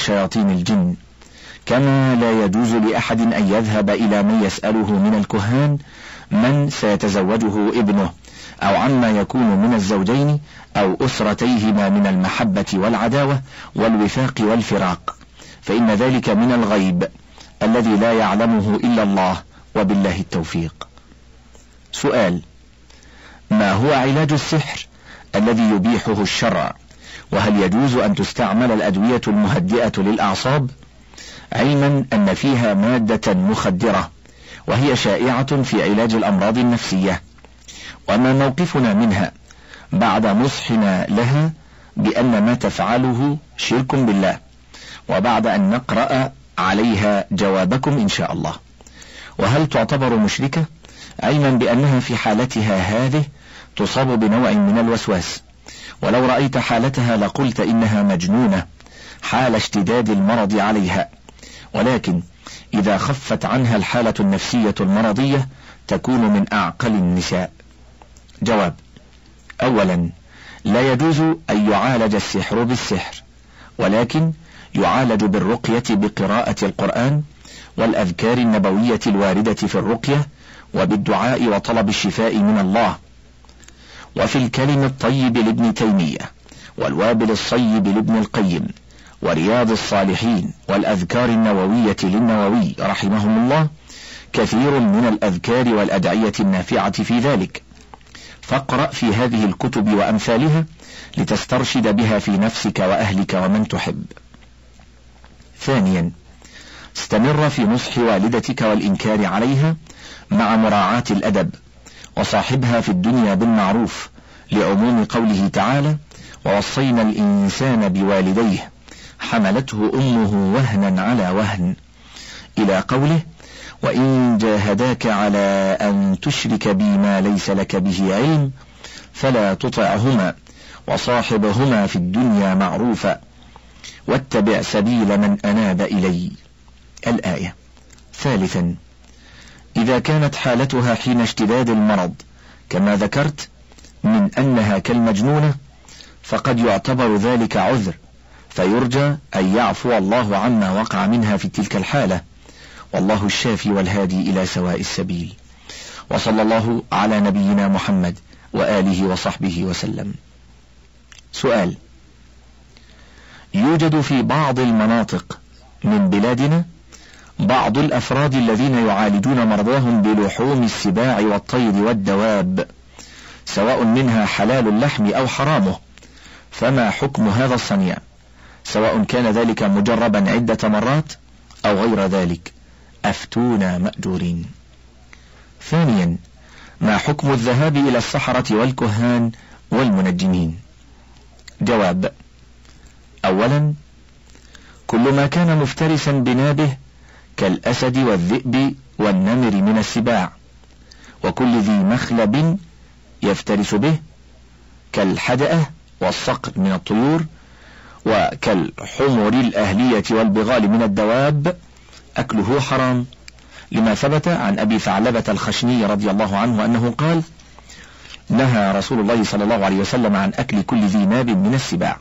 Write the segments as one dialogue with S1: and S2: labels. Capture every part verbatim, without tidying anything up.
S1: شياطين الجن، كما لا يجوز لأحد أن يذهب إلى من يسأله من الكهان من سيتزوجه ابنه، أو عما يكون من الزوجين أو أسرتيهما من المحبة والعداوة والوفاق والفراق، فإن ذلك من الغيب الذي لا يعلمه إلا الله، وبالله التوفيق. سؤال: ما هو علاج السحر الذي يبيحه الشرع؟ وهل يجوز أن تستعمل الأدوية المهدئة للأعصاب؟ علما أن فيها مادة مخدرة، وهي شائعة في علاج الأمراض النفسية، وما موقفنا منها بعد نصحنا لها بأن ما تفعله شرك بالله، وبعد أن نقرأ عليها جوابكم إن شاء الله. وهل تعتبر مشركة؟ علما بأنها في حالتها هذه تصاب بنوع من الوسواس، ولو رأيت حالتها لقلت إنها مجنونة حال اشتداد المرض عليها، ولكن إذا خفت عنها الحالة النفسية المرضية تكون من أعقل النساء. جواب: أولا، لا يجوز أن يعالج السحر بالسحر، ولكن يعالج بالرقية بقراءة القرآن والأذكار النبوية الواردة في الرقية، وبالدعاء وطلب الشفاء من الله، وفي الكلم الطيب لابن تيمية، والوابل الصيب لابن القيم، ورياض الصالحين، والأذكار النووية للنووي رحمهم الله كثير من الأذكار والأدعية النافعة في ذلك، فاقرأ في هذه الكتب وأمثالها لتسترشد بها في نفسك وأهلك ومن تحب. ثانيا، استمر في نصح والدتك والإنكار عليها مع مراعاة الأدب، وصاحبها في الدنيا بالمعروف، لعموم قوله تعالى: ووصينا الإنسان بوالديه حملته أمه وهنا على وهن، إلى قوله: وإن جاهداك على أن تشرك بي ما ليس لك به علم فلا تطعهما وصاحبهما في الدنيا معروفا واتبع سبيل من أناب إلي. الآية. ثالثا، إذا كانت حالتها حين اشتداد المرض كما ذكرت من أنها كالمجنونة، فقد يعتبر ذلك عذر، فيرجى أن يعفو الله عما وقع منها في تلك الحالة، والله الشافي والهادي إلى سواء السبيل. وصلى الله على نبينا محمد وآله وصحبه وسلم. سؤال: يوجد في بعض المناطق من بلادنا بعض الأفراد الذين يعالجون مرضاهم بلحوم السباع والطير والدواب، سواء منها حلال اللحم أو حرامه، فما حكم هذا الصنيع، سواء كان ذلك مجربا عدة مرات أو غير ذلك؟ أفتونا مأجورين. ثانيا، ما حكم الذهاب إلى السحرة والكهان والمنجمين؟ جواب: أولا، كل ما كان مفترسا بنابه كالأسد والذئب والنمر من السباع، وكل ذي مخلب يفترس به كالحدأة والصقر من الطيور، وكالحمر الأهلية والبغال من الدواب، أكله حرام، لما ثبت عن أبي ثعلبة الخشني رضي الله عنه أنه قال: نهى رسول الله صلى الله عليه وسلم عن أكل كل ذي ناب من السباع.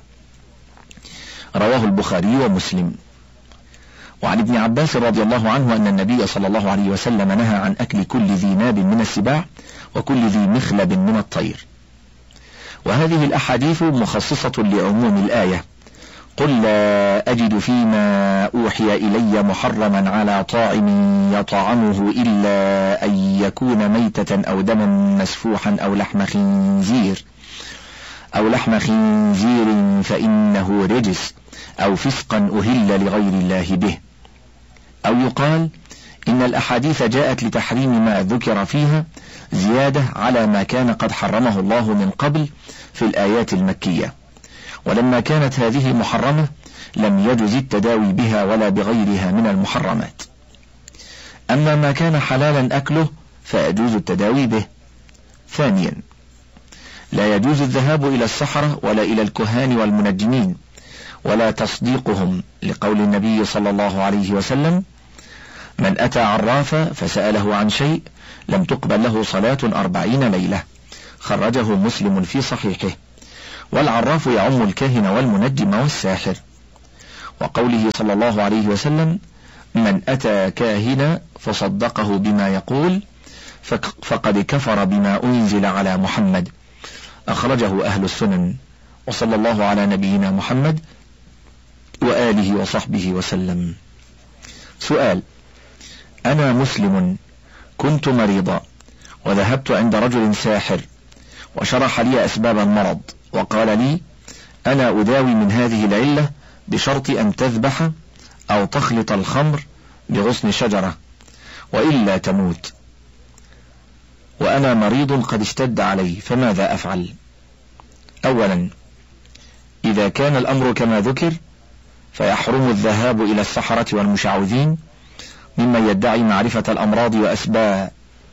S1: رواه البخاري ومسلم. وعن ابن عباس رضي الله عنه أن النبي صلى الله عليه وسلم نهى عن أكل كل ذي ناب من السباع وكل ذي مخلب من الطير. وهذه الأحاديث مخصصة لعموم الآية: قل لا أجد فيما أوحي إلي محرما على طاعم يطعمه إلا أن يكون ميتة أو دما مسفوحا أو لحم خنزير أو لحم خنزير فإنه رجس أو فسقا أهل لغير الله به. أو يقال إن الأحاديث جاءت لتحريم ما ذكر فيها زيادة على ما كان قد حرمه الله من قبل في الآيات المكية، ولما كانت هذه محرمة لم يجز التداوي بها ولا بغيرها من المحرمات. أما ما كان حلالا أكله فيجوز التداوي به. ثانيا، لا يجوز الذهاب إلى السحرة ولا إلى الكهان والمنجمين ولا تصديقهم، لقول النبي صلى الله عليه وسلم: من أتى عرافا فسأله عن شيء لم تقبل له صلاة أربعين ليلة. خرجه مسلم في صحيحه. والعراف يعم الكاهن والمنجم والساحر. وقوله صلى الله عليه وسلم: من أتى كاهنا فصدقه بما يقول فقد كفر بما أنزل على محمد، أخرجه أهل السنن. وصلى الله على نبينا محمد وآله وصحبه وسلم. سؤال: أنا مسلم كنت مريضا وذهبت عند رجل ساحر وشرح لي أسباب المرض وقال لي: أنا أداوي من هذه العلة بشرط أن تذبح أو تخلط الخمر بغصن شجرة وإلا تموت، وأنا مريض قد اشتد علي، فماذا أفعل؟ أولا، إذا كان الأمر كما ذكر فيحرم الذهاب إلى السحرة والمشعوذين ممن يدعي معرفة الأمراض وأسبابها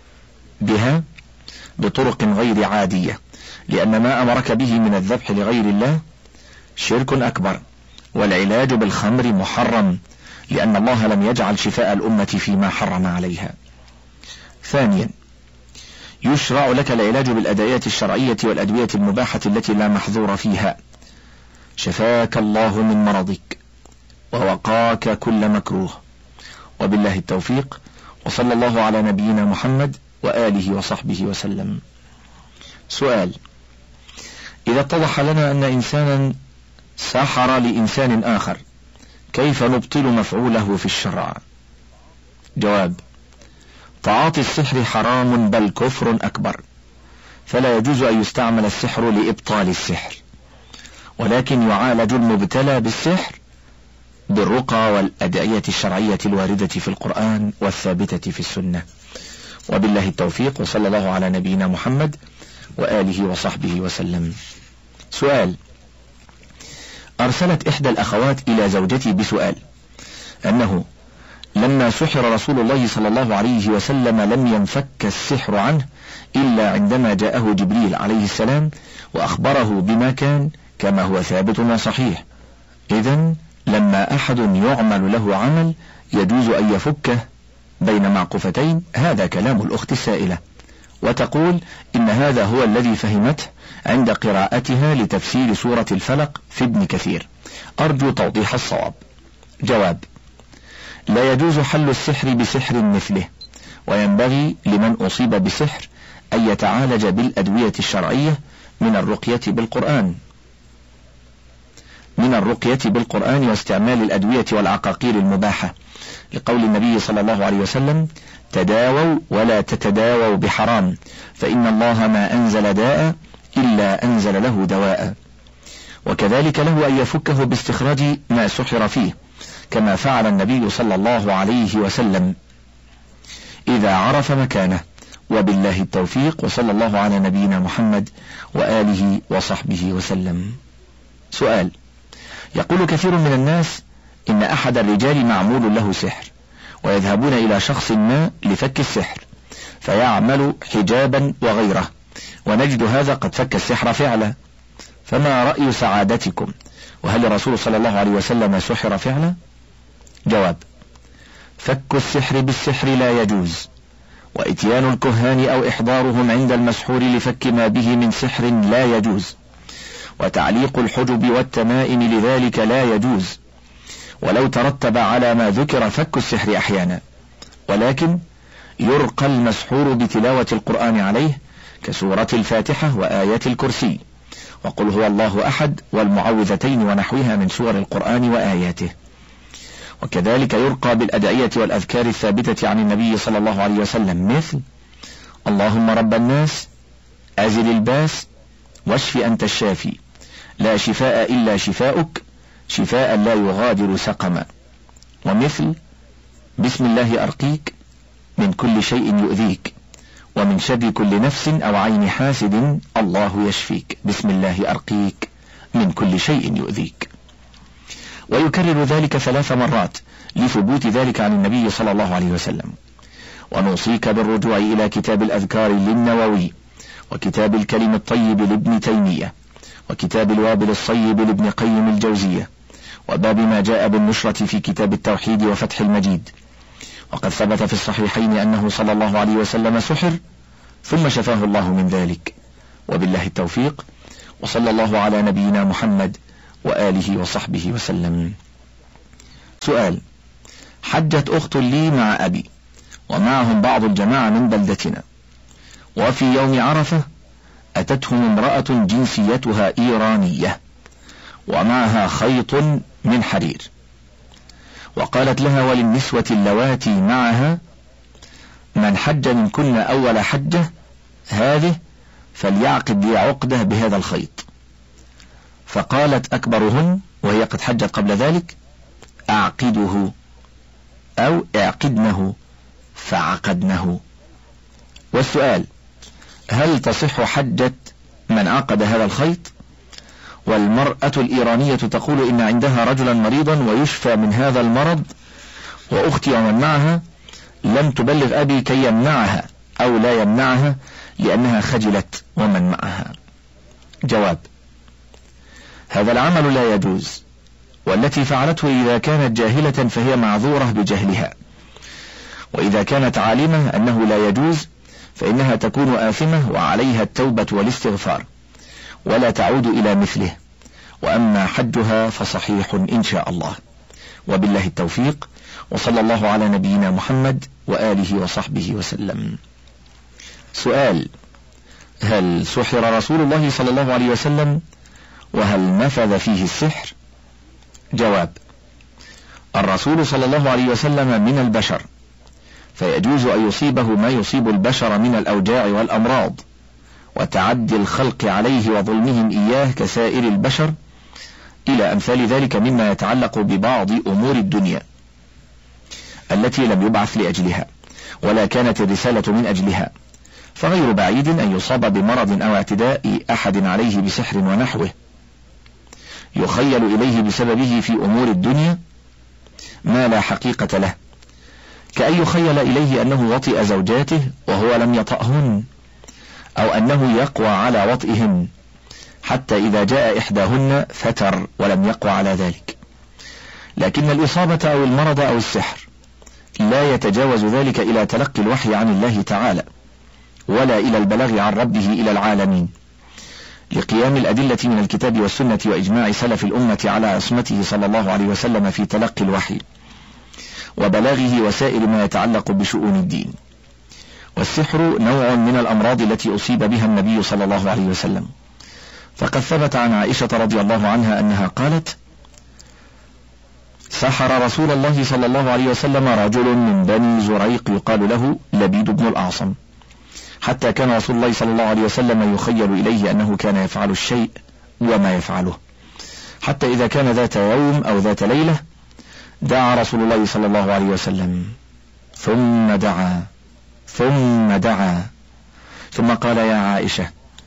S1: بطرق غير عادية، لأن ما أمرك به من الذبح لغير الله شرك أكبر، والعلاج بالخمر محرم، لأن الله لم يجعل شفاء الأمة فيما حرم عليها. ثانيا، يشرع لك العلاج بالأدوية الشرعية والأدوية المباحة التي لا محظور فيها. شفاك الله من مرضك ووقاك كل مكروه، وبالله التوفيق، وصلى الله على نبينا محمد وآله وصحبه وسلم. سؤال: إذا اتضح لنا أن إنسانا سحر لإنسان آخر، كيف نبطل مفعوله في الشرع؟ جواب: تعاطي السحر حرام بل كفر أكبر، فلا يجوز أن يستعمل السحر لإبطال السحر، ولكن يعالج المبتلى بالسحر بالرقى والأدعية الشرعية الواردة في القرآن والثابتة في السنة. وبالله التوفيق، وصلى الله على نبينا محمد وآله وصحبه وسلم. سؤال: أرسلت إحدى الأخوات إلى زوجتي بسؤال أنه لما سحر رسول الله صلى الله عليه وسلم لم ينفك السحر عنه إلا عندما جاءه جبريل عليه السلام وأخبره بما كان، كما هو ثابت وصحيح. إذن لما أحد يعمل له عمل يجوز أن يفكه بين معقوفتين. هذا كلام الأخت السائلة، وتقول إن هذا هو الذي فهمته عند قراءتها لتفسير سورة الفلق في ابن كثير. أرجو توضيح الصواب. جواب: لا يجوز حل السحر بسحر مثله، وينبغي لمن أصيب بسحر أن يتعالج بالأدوية الشرعية من الرقية بالقرآن من الرقية بالقرآن واستعمال الأدوية والعقاقير المباحة، لقول النبي صلى الله عليه وسلم: تداووا ولا تتداووا بحرام، فإن الله ما أنزل داء إلا أنزل له دواء. وكذلك له أن يفكه باستخراج ما سحر فيه، كما فعل النبي صلى الله عليه وسلم إذا عرف مكانه. وبالله التوفيق، وصلى الله على نبينا محمد وآله وصحبه وسلم. سؤال: يقول كثير من الناس إن أحد الرجال معمول له سحر، ويذهبون إلى شخص ما لفك السحر فيعمل حجابا وغيره، ونجد هذا قد فك السحر فعلا، فما رأي سعادتكم؟ وهل الرسول صلى الله عليه وسلم سحر فعلا؟ جواب: فك السحر بالسحر لا يجوز، وإتيان الكهان أو إحضارهم عند المسحور لفك ما به من سحر لا يجوز، وتعليق الحجب والتمائم لذلك لا يجوز، ولو ترتب على ما ذكر فك السحر أحيانا، ولكن يرقى المسحور بتلاوة القرآن عليه كسورة الفاتحة وآية الكرسي وقل هو الله أحد والمعوذتين ونحوها من سور القرآن وآياته. وكذلك يرقى بالأدعية والأذكار الثابتة عن النبي صلى الله عليه وسلم، مثل: اللهم رب الناس أزل الباس واشف أنت الشافي لا شفاء إلا شفاؤك شفاء لا يغادر سقما، ومثل: بسم الله أرقيك من كل شيء يؤذيك ومن شر كل نفس أو عين حاسد الله يشفيك بسم الله أرقيك من كل شيء يؤذيك. ويكرر ذلك ثلاث مرات لثبوت ذلك عن النبي صلى الله عليه وسلم. ونوصيك بالرجوع إلى كتاب الأذكار للنووي، وكتاب الكلم الطيب لابن تيمية، وكتاب الوابل الصيب لابن قيم الجوزية، وباب ما جاء بالنشرة في كتاب التوحيد وفتح المجيد. وقد ثبت في الصحيحين أنه صلى الله عليه وسلم سحر ثم شفاه الله من ذلك. وبالله التوفيق، وصلى الله على نبينا محمد وآله وصحبه وسلم. سؤال: حجت أخت لي مع أبي ومعهم بعض الجماعة من بلدتنا، وفي يوم عرفة أتتهم امرأة جنسيتها إيرانية ومعها خيط من حرير، وقالت لها وللنسوة اللواتي معها: من حج منكن أول حجة هذه فليعقد لي عقدة بهذا الخيط. فقالت أكبرهن وهي قد حجت قبل ذلك: أعقده أو اعقدنه، فعقدنه. والسؤال: هل تصح حجة من عقد هذا الخيط؟ والمرأة الإيرانية تقول إن عندها رجلا مريضا ويشفى من هذا المرض، وأختي ومن معها لم تبلغ أبي كي يمنعها أو لا يمنعها لأنها خجلت ومن معها. جواب: هذا العمل لا يجوز، والتي فعلته إذا كانت جاهلة فهي معذورة بجهلها، وإذا كانت عالمة أنه لا يجوز فإنها تكون آثمة وعليها التوبة والاستغفار ولا تعود إلى مثله، وأما حجها فصحيح إن شاء الله. وبالله التوفيق، وصلى الله على نبينا محمد وآله وصحبه وسلم. سؤال: هل سحر رسول الله صلى الله عليه وسلم وهل نفذ فيه السحر؟ جواب: الرسول صلى الله عليه وسلم من البشر، فيجوز أن يصيبه ما يصيب البشر من الأوجاع والأمراض وتعدي الخلق عليه وظلمهم إياه كسائر البشر، إلى أمثال ذلك مما يتعلق ببعض أمور الدنيا التي لم يبعث لأجلها ولا كانت الرسالة من أجلها، فغير بعيد أن يصاب بمرض أو اعتداء أحد عليه بسحر ونحوه يخيل إليه بسببه في أمور الدنيا ما لا حقيقة له، كأن يخيل إليه أنه وطئ زوجاته وهو لم يطأهن، أو أنه يقوى على وطئهن حتى إذا جاء إحداهن فتر ولم يقوى على ذلك. لكن الإصابة أو المرض أو السحر لا يتجاوز ذلك إلى تلقي الوحي عن الله تعالى ولا إلى البلاغ عن ربه إلى العالمين، لقيام الأدلة من الكتاب والسنة وإجماع سلف الأمة على عصمته صلى الله عليه وسلم في تلقي الوحي وبلاغه وسائر ما يتعلق بشؤون الدين. والسحر نوع من الأمراض التي أصيب بها النبي صلى الله عليه وسلم، فقد ثبت عن عائشة رضي الله عنها أنها قالت: سحر رسول الله صلى الله عليه وسلم رجل من بني زريق يقال له لبيد بن الأعصم، حتى كان رسول الله صلى الله عليه وسلم يخيل إليه أنه كان يفعل الشيء وما يفعله، حتى إذا كان ذات يوم أو ذات ليلة دعا رسول الله صلى الله عليه وسلم ثم دعا ثم دعا ثم قال: يا عائشة،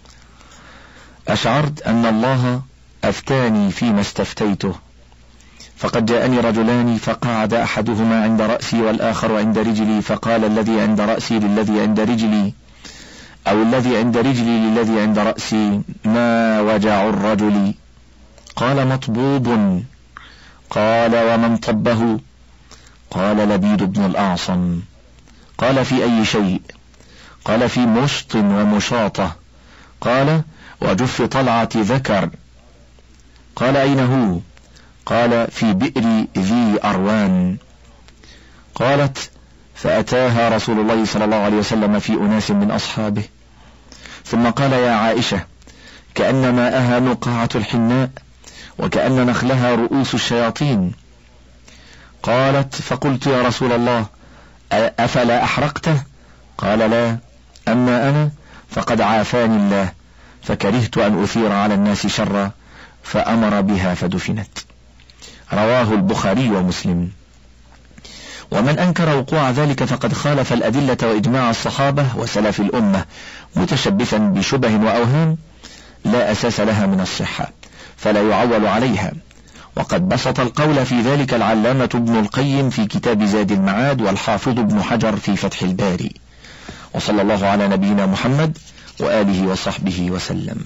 S1: أشعرت أن الله أفتاني فيما استفتيته، فقد جاءني رجلان فقعد أحدهما عند رأسي والآخر عند رجلي، فقال الذي عند رأسي للذي عند رجلي أو الذي عند رجلي للذي عند رأسي: ما وجع الرجل؟ قال: مطبوب. قال: ومن طبه؟ قال: لبيد بن الأعصم. قال: في أي شيء؟ قال: في مشط ومشاطة. قال: وجف طلعة ذكر. قال: أين هو؟ قال: في بئر ذي أروان. قالت: فأتاها رسول الله صلى الله عليه وسلم في أناس من أصحابه، ثم قال: يا عائشة، كأن ماءها نقاعة الحناء وكأن نخلها رؤوس الشياطين. قالت: فقلت: يا رسول الله، أفلا أحرقته؟ قال: لا، أما أنا فقد عافاني الله، فكرهت أن أثير على الناس شرا، فأمر بها فدفنت. رواه البخاري ومسلم. ومن أنكر وقوع ذلك فقد خالف الأدلة وإجماع الصحابة وسلف الأمة، متشبثا بشبه وأوهام لا أساس لها من الصحة، فلا يعول عليها. وقد بسط القول في ذلك العلامة ابن القيم في كتاب زاد المعاد، والحافظ ابن حجر في فتح الباري. وصلى الله على نبينا محمد وآله وصحبه وسلم.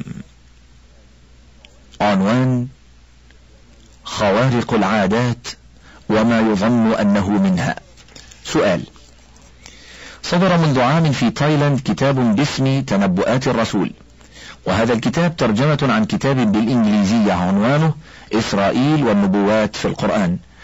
S1: عنوان: خوارق العادات وما يظن أنه منها. سؤال: صدر منذ عام في تايلاند كتاب باسم تنبؤات الرسول، وهذا الكتاب ترجمة عن كتاب بالإنجليزية عنوانه إسرائيل والنبوات في القرآن،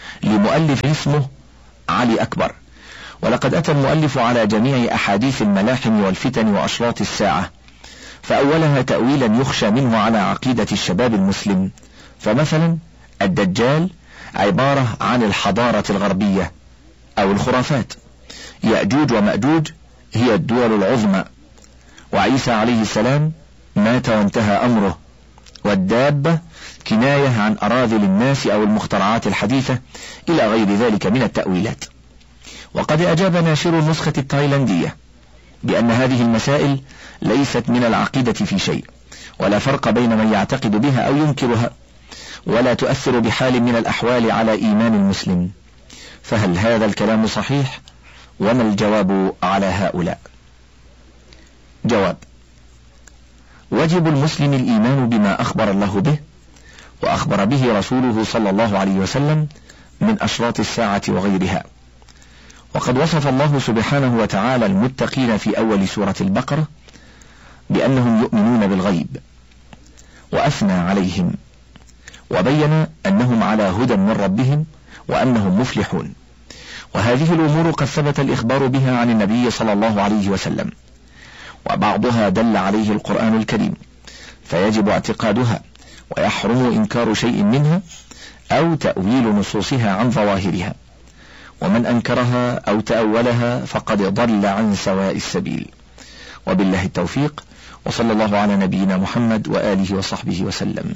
S1: لمؤلف اسمه علي أكبر. ولقد أتى المؤلف على جميع أحاديث الملاحم والفتن وأشراط الساعة، فأولها تأويلا يخشى منه على عقيدة الشباب المسلم. فمثلا الدجال عبارة عن الحضارة الغربية أو الخرافات، يأجوج ومأجوج هي الدول العظمى، وعيسى عليه السلام مات وانتهى أمره، والدابة كناية عن أراذل الناس أو المخترعات الحديثة إلى غير ذلك من التأويلات. وقد أجاب ناشر النسخة التايلاندية بأن هذه المسائل ليست من العقيدة في شيء، ولا فرق بين من يعتقد بها أو ينكرها، ولا تؤثر بحال من الأحوال على إيمان المسلم. فهل هذا الكلام صحيح؟ وما الجواب على هؤلاء؟ جواب: واجب المسلم الإيمان بما أخبر الله به وأخبر به رسوله صلى الله عليه وسلم من أشراط الساعة وغيرها. وقد وصف الله سبحانه وتعالى المتقين في أول سورة البقرة بأنهم يؤمنون بالغيب، وأثنى عليهم وبين أنهم على هدى من ربهم وأنهم مفلحون. وهذه الأمور قد ثبت الإخبار بها عن النبي صلى الله عليه وسلم، وبعضها دل عليه القرآن الكريم، فيجب اعتقادها ويحرم إنكار شيء منها أو تأويل نصوصها عن ظواهرها، ومن أنكرها أو تأولها فقد ضل عن سواء السبيل. وبالله التوفيق، وصلى الله على نبينا محمد وآله وصحبه وسلم.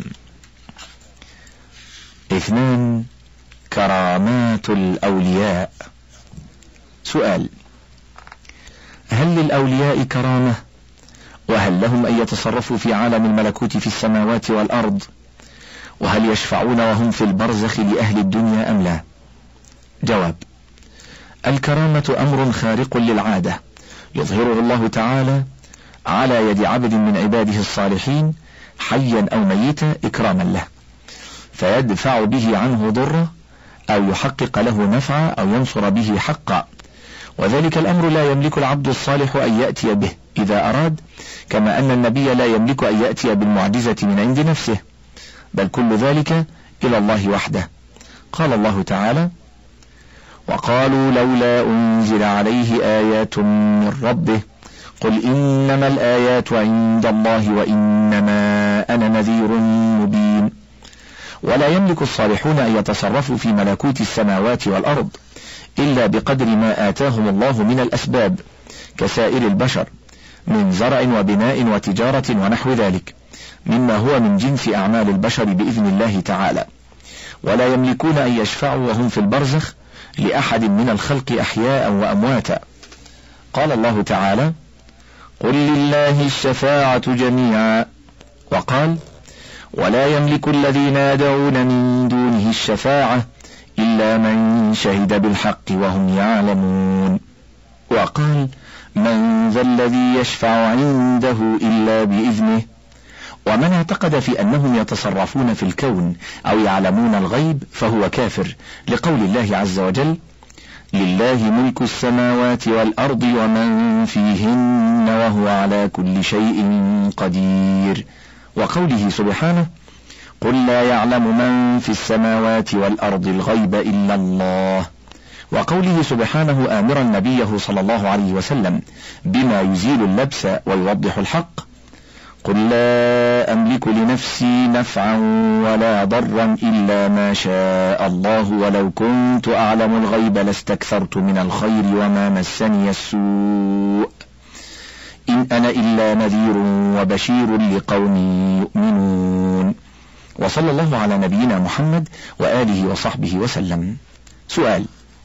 S1: اثنان: كرامات الأولياء. سؤال: هل للأولياء كرامة؟ وهل لهم أن يتصرفوا في عالم الملكوت في السماوات والأرض؟ وهل يشفعون وهم في البرزخ لأهل الدنيا أم لا؟ جواب: الكرامة أمر خارق للعادة يظهره الله تعالى على يد عبد من عباده الصالحين حيا أو ميتا إكراما له، فيدفع به عنه ضره أو يحقق له نفعا أو ينصر به حقا. وذلك الأمر لا يملك العبد الصالح أن يأتي به إذا أراد، كما أن النبي لا يملك أن يأتي بالمعجزة من عند نفسه، بل كل ذلك إلى الله وحده. قال الله تعالى: وقالوا لولا أنزل عليه آيات من ربه قل إنما الآيات عند الله وإنما أنا نذير مبين. ولا يملك الصالحون أن يتصرفوا في ملكوت السماوات والأرض إلا بقدر ما آتاهم الله من الأسباب كسائر البشر من زرع وبناء وتجارة ونحو ذلك مما هو من جنس أعمال البشر بإذن الله تعالى. ولا يملكون أن يشفعوا وهم في البرزخ لأحد من الخلق أحياء وأمواتا. قال الله تعالى: قل لله الشفاعة جميعا. وقال: ولا يملك الذين يدعون من دونه الشفاعة إلا من شهد بالحق وهم يعلمون. وقال: من ذا الذي يشفع عنده إلا بإذنه. ومن اعتقد في أنهم يتصرفون في الكون أو يعلمون الغيب فهو كافر، لقول الله عز وجل: لله ملك السماوات والأرض ومن فيهن وهو على كل شيء قدير. وقوله سبحانه: قل لا يعلم من في السماوات والأرض الغيب إلا الله. وقوله سبحانه آمرا نبيه صلى الله عليه وسلم بما يزيل اللبس ويوضح الحق: قل لا أملك لنفسي نفعا ولا ضرا إلا ما شاء الله ولو كنت أعلم الغيب لاستكثرت من الخير وما مسني السوء إن أنا إلا نذير وبشير لقوم يؤمنون. وصلى الله على نبينا محمد وآله وصحبه وسلم. سؤال: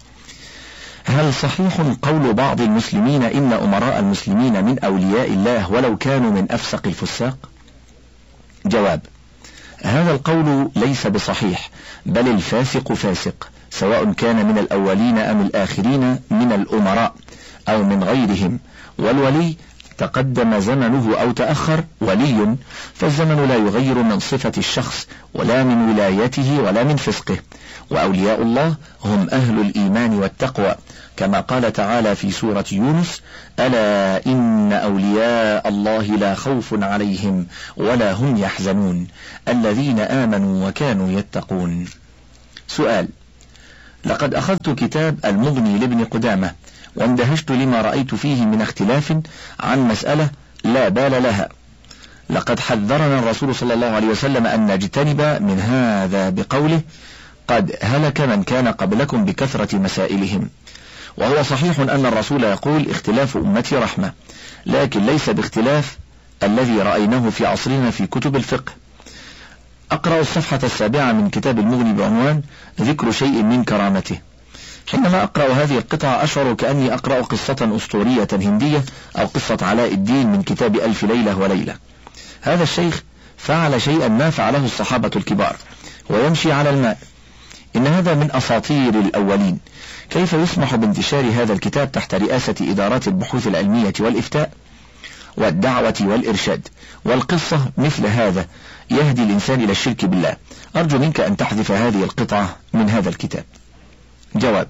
S1: هل صحيح قول بعض المسلمين إن أمراء المسلمين من أولياء الله ولو كانوا من أفسق الفساق؟ جواب: هذا القول ليس بصحيح، بل الفاسق فاسق، سواء كان من الأولين أم الآخرين من الأمراء أو من غيرهم. والولي تقدم زمنه أو تأخر ولي، فالزمن لا يغير من صفة الشخص ولا من ولايته ولا من فسقه. وأولياء الله هم أهل الإيمان والتقوى، كما قال تعالى في سورة يونس: ألا إن أولياء الله لا خوف عليهم ولا هم يحزنون الذين آمنوا وكانوا يتقون. سؤال: لقد أخذت كتاب المغني لابن قدامة واندهشت لما رأيت فيه من اختلاف عن مسألة لا بال لها. لقد حذرنا الرسول صلى الله عليه وسلم أن نجتنب من هذا بقوله: قد هلك من كان قبلكم بكثرة مسائلهم. وهو صحيح أن الرسول يقول: اختلاف أمتي رحمة، لكن ليس باختلاف الذي رأيناه في عصرنا في كتب الفقه. أقرأ الصفحة السابعة من كتاب المغني بعنوان ذكر شيء من كرامته. حينما أقرأ هذه القطعة أشعر كأني أقرأ قصة أسطورية هندية أو قصة علاء الدين من كتاب ألف ليلة وليلة. هذا الشيخ فعل شيئا ما فعله الصحابة الكبار، ويمشي على الماء. إن هذا من أساطير الأولين. كيف يسمح بانتشار هذا الكتاب تحت رئاسة إدارات البحوث العلمية والإفتاء والدعوة والإرشاد؟ والقصة مثل هذا يهدي الإنسان إلى الشرك بالله. أرجو منك أن تحذف هذه القطعة من هذا الكتاب. جواب: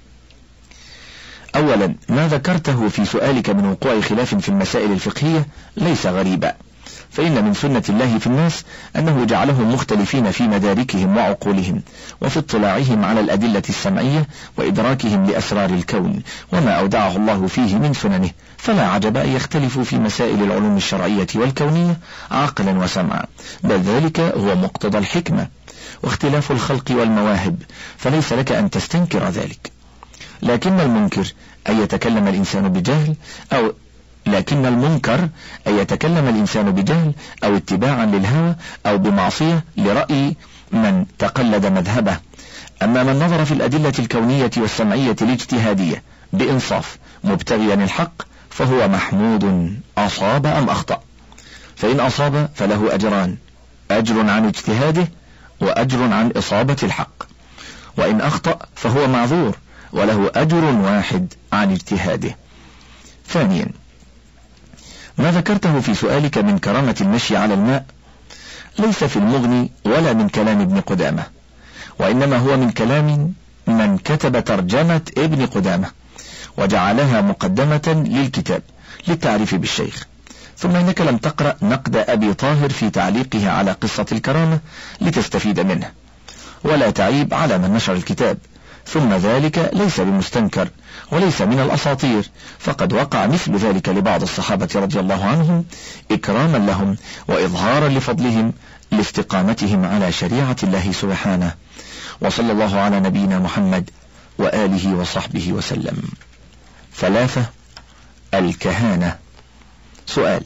S1: أولا، ما ذكرته في سؤالك من وقوع خلاف في المسائل الفقهية ليس غريبا، فإن من سنة الله في الناس أنه جعلهم مختلفين في مداركهم وعقولهم وفي اطلاعهم على الأدلة السمعية وإدراكهم لأسرار الكون وما أودعه الله فيه من سننه، فلا عجب أن يختلفوا في مسائل العلوم الشرعية والكونية عقلا وسمعا، بل ذلك هو مقتضى الحكمة واختلاف الخلق والمواهب، فليس لك أن تستنكر ذلك. لكن المنكر أن يتكلم الإنسان بجهل أو لكن المنكر أن يتكلم الإنسان بجهل أو اتباعا للهوى أو بمعصية لرأي من تقلد مذهبه. أما من نظر في الأدلة الكونية والسمعية الاجتهادية بإنصاف مبتغيا الحق فهو محمود، أصاب أم أخطأ. فإن أصاب فله أجران: أجر عن اجتهاده وأجر عن إصابة الحق، وإن أخطأ فهو معذور وله أجر واحد عن اجتهاده. ثانيا، ما ذكرته في سؤالك من كرامة المشي على الماء ليس في المغني ولا من كلام ابن قدامة، وإنما هو من كلام من كتب ترجمة ابن قدامة وجعلها مقدمة للكتاب للتعريف بالشيخ. ثم إنك لم تقرأ نقد أبي طاهر في تعليقه على قصة الكرامة لتستفيد منه، ولا تعيب على من نشر الكتاب. ثم ذلك ليس بمستنكر وليس من الأساطير، فقد وقع مثل ذلك لبعض الصحابة رضي الله عنهم إكراما لهم وإظهارا لفضلهم لاستقامتهم على شريعة الله سبحانه. وصلى الله على نبينا محمد وآله وصحبه وسلم. ثلاثة، الكهانة. سؤال: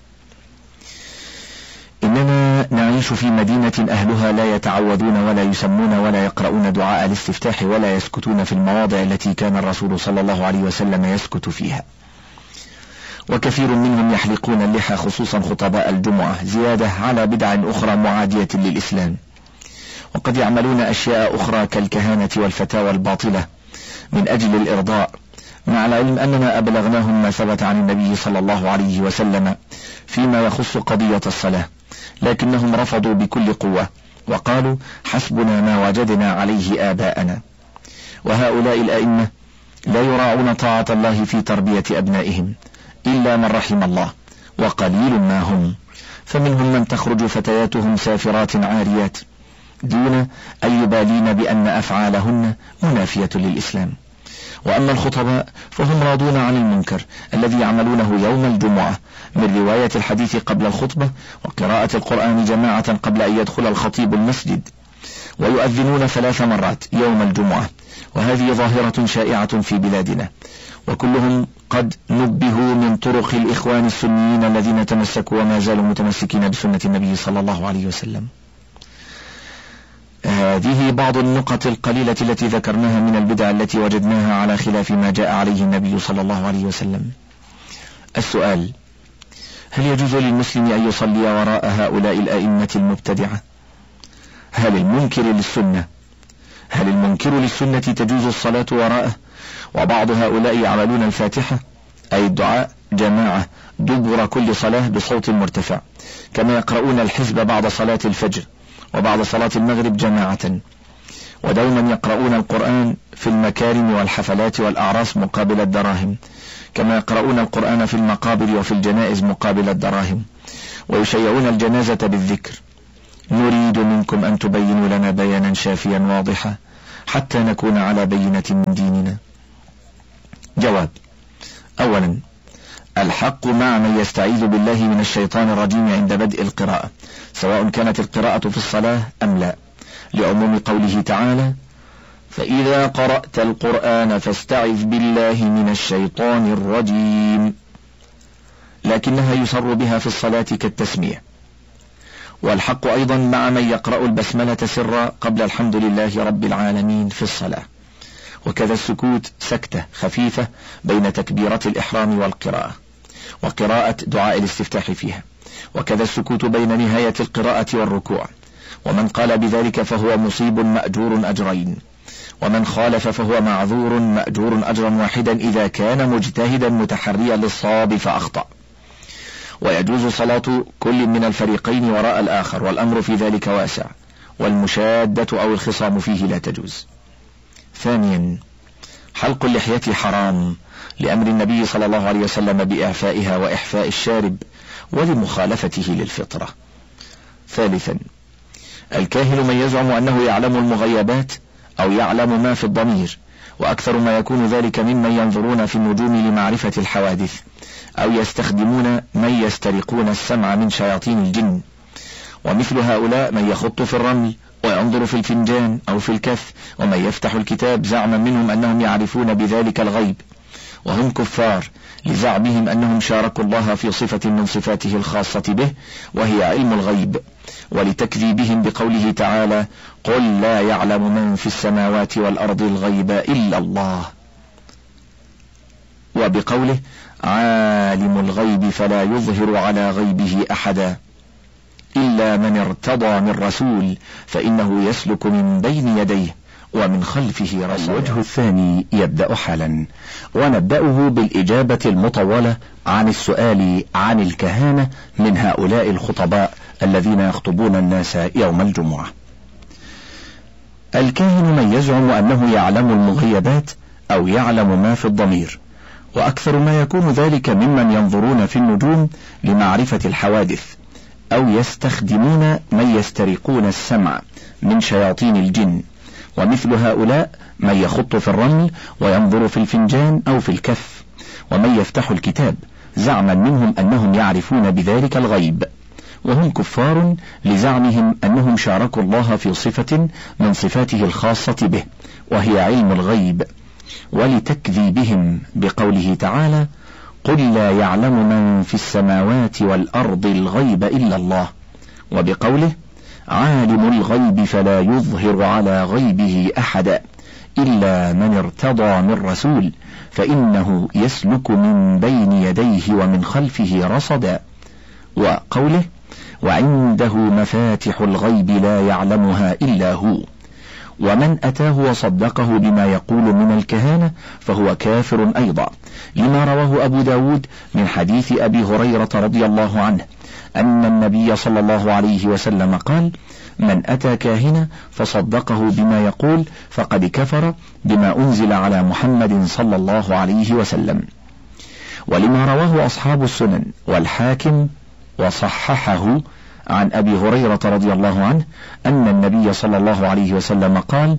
S1: إننا نعيش في مدينة أهلها لا يتعوذون ولا يسمون ولا يقرؤون دعاء الاستفتاح ولا يسكتون في المواضع التي كان الرسول صلى الله عليه وسلم يسكت فيها، وكثير منهم يحلقون اللحى خصوصا خطباء الجمعة زيادة على بدع أخرى معادية للإسلام، وقد يعملون أشياء أخرى كالكهانة والفتاوى الباطلة من أجل الإرضاء، مع العلم أننا أبلغناهم ما ثبت عن النبي صلى الله عليه وسلم فيما يخص قضية الصلاة، لكنهم رفضوا بكل قوة وقالوا: حسبنا ما وجدنا عليه آباءنا. وهؤلاء الأئمة لا يراعون طاعة الله في تربية أبنائهم إلا من رحم الله، وقليل ما هم، فمنهم من تخرج فتياتهم سافرات عاريات دون أن يبالين بأن أفعالهن منافية للإسلام. وأما الخطباء فهم راضون عن المنكر الذي يعملونه يوم الجمعة من رواية الحديث قبل الخطبة وقراءة القرآن جماعة قبل أن يدخل الخطيب المسجد، ويؤذنون ثلاث مرات يوم الجمعة، وهذه ظاهرة شائعة في بلادنا، وكلهم قد نبهوا من طرق الإخوان السنيين الذين تمسكوا وما زالوا متمسكين بسنة النبي صلى الله عليه وسلم. هذه بعض النقط القليلة التي ذكرناها من البدع التي وجدناها على خلاف ما جاء عليه النبي صلى الله عليه وسلم. السؤال: هل يجوز للمسلم أن يصلي وراء هؤلاء الأئمة المبتدعة؟ هل المنكر للسنة هل المنكر للسنة تجوز الصلاة وراءه؟ وبعض هؤلاء يعملون الفاتحة أي الدعاء جماعة دبر كل صلاة بصوت مرتفع، كما يقرؤون الحزب بعد صلاة الفجر وبعد صلاة المغرب جماعة، ودوما يقرؤون القرآن في المكارم والحفلات والأعراس مقابل الدراهم، كما يقرؤون القرآن في المقابر وفي الجنائز مقابل الدراهم، ويشيعون الجنازة بالذكر. نريد منكم أن تبينوا لنا بيانا شافيا واضحا حتى نكون على بينة من ديننا؟ جواب: أولا، الحق مع من يستعيذ بالله من الشيطان الرجيم عند بدء القراءة، سواء كانت القراءة في الصلاة أم لا، لعموم قوله تعالى: فإذا قرأت القرآن فاستعذ بالله من الشيطان الرجيم، لكنها يسر بها في الصلاة كالتسمية. والحق أيضا مع من يقرأ البسملة سرا قبل الحمد لله رب العالمين في الصلاة، وكذا السكوت سكتة خفيفة بين تكبيرة الإحرام والقراءة وقراءة دعاء الاستفتاح فيها، وكذا السكوت بين نهاية القراءة والركوع. ومن قال بذلك فهو مصيب مأجور أجرين، ومن خالف فهو معذور مأجور أجرا واحدا إذا كان مجتهدا متحريا للصواب فأخطأ. ويجوز صلاة كل من الفريقين وراء الآخر، والأمر في ذلك واسع، والمشادة أو الخصام فيه لا تجوز. ثانيا، حلق اللحية حرام لأمر النبي صلى الله عليه وسلم بإعفائها وإحفاء الشارب ولمخالفته للفطرة. ثالثا، الكاهن من يزعم أنه يعلم المغيبات أو يعلم ما في الضمير، وأكثر ما يكون ذلك ممن ينظرون في النجوم لمعرفة الحوادث، أو يستخدمون من يسترقون السمع من شياطين الجن. ومثل هؤلاء من يخط في الرمل وينظر في الفنجان أو في الكف، ومن يفتح الكتاب زعما منهم أنهم يعرفون بذلك الغيب، وهم كفار لزعمهم أنهم شاركوا الله في صفة من صفاته الخاصة به وهي علم الغيب، ولتكذيبهم بقوله تعالى: قل لا يعلم من في السماوات والأرض الغيب إلا الله، وبقوله: عالم الغيب فلا يظهر على غيبه أحدا إلا من ارتضى من رسول فإنه يسلك من بين يديه ومن خلفه رصدا.
S2: الوجه الثاني يبدأ حالا، ونبدأه بالإجابة المطولة عن السؤال عن الكهانة من هؤلاء الخطباء الذين يخطبون الناس يوم الجمعة. الكاهن من يزعم أنه يعلم المغيبات أو يعلم ما في الضمير، وأكثر ما يكون ذلك ممن ينظرون في النجوم لمعرفة الحوادث، أو يستخدمون من يسترقون السمع من شياطين الجن. ومثل هؤلاء من يخط في الرمل وينظر في الفنجان أو في الكف، ومن يفتح الكتاب زعما منهم أنهم يعرفون بذلك الغيب، وهم كفار لزعمهم أنهم شاركوا الله في صفة من صفاته الخاصة به وهي علم الغيب، ولتكذيبهم بقوله تعالى: قل لا يعلم من في السماوات والأرض الغيب إلا الله، وبقوله: عالم الغيب فلا يظهر على غيبه أحدا إلا من ارتضى من رسول فإنه يسلك من بين يديه ومن خلفه رصدا، وقوله: وعنده مفاتح الغيب لا يعلمها إلا هو. ومن أتاه وصدقه بما يقول من الكهانة فهو كافر أيضا، لما رواه أبو داود من حديث أبي هريرة رضي الله عنه أن النبي صلى الله عليه وسلم قال: من أتى كاهنا فصدقه بما يقول فقد كفر بما أنزل على محمد صلى الله عليه وسلم. ولما رواه أصحاب السنن والحاكم وصححه عن أبي هريرة رضي الله عنه أن النبي صلى الله عليه وسلم قال: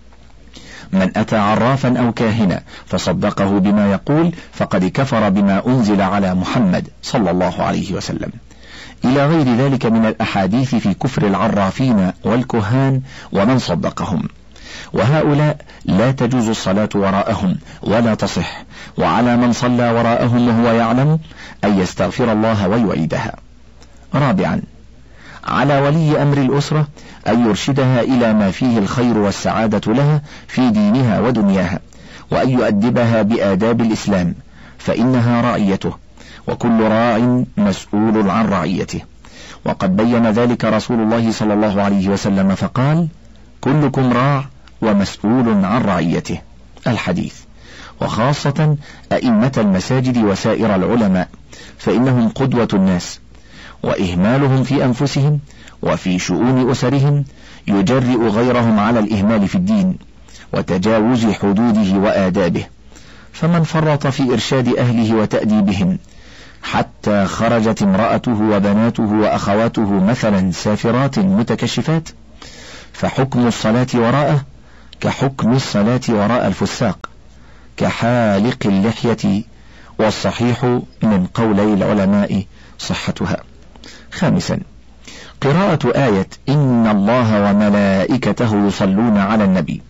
S2: من أتى عرافا أو كاهنا فصدقه بما يقول فقد كفر بما أنزل على محمد صلى الله عليه وسلم، إلى غير ذلك من الأحاديث في كفر العرافين والكهان ومن صدقهم. وهؤلاء لا تجوز الصلاة وراءهم ولا تصح، وعلى من صلى وراءهم وهو يعلم أن يستغفر الله ويعيدها. رابعا، على ولي أمر الأسرة أن يرشدها إلى ما فيه الخير والسعادة لها في دينها ودنياها، وأن يؤدبها بآداب الإسلام، فإنها رعيته، وكل راع مسؤول عن رعيته. وقد بين ذلك رسول الله صلى الله عليه وسلم فقال: كلكم راع ومسؤول عن رعيته، الحديث. وخاصة أئمة المساجد وسائر العلماء، فإنهم قدوة الناس، وإهمالهم في أنفسهم وفي شؤون أسرهم يجرئ غيرهم على الإهمال في الدين وتجاوز حدوده وآدابه. فمن فرط في إرشاد أهله وتأديبهم حتى خرجت امرأته وبناته وأخواته مثلا سافرات متكشفات، فحكم الصلاة وراءه كحكم الصلاة وراء الفساق، كحالق اللحية، والصحيح من قولي العلماء صحتها. خامسا، قراءة آية إن الله وملائكته يصلون على النبي،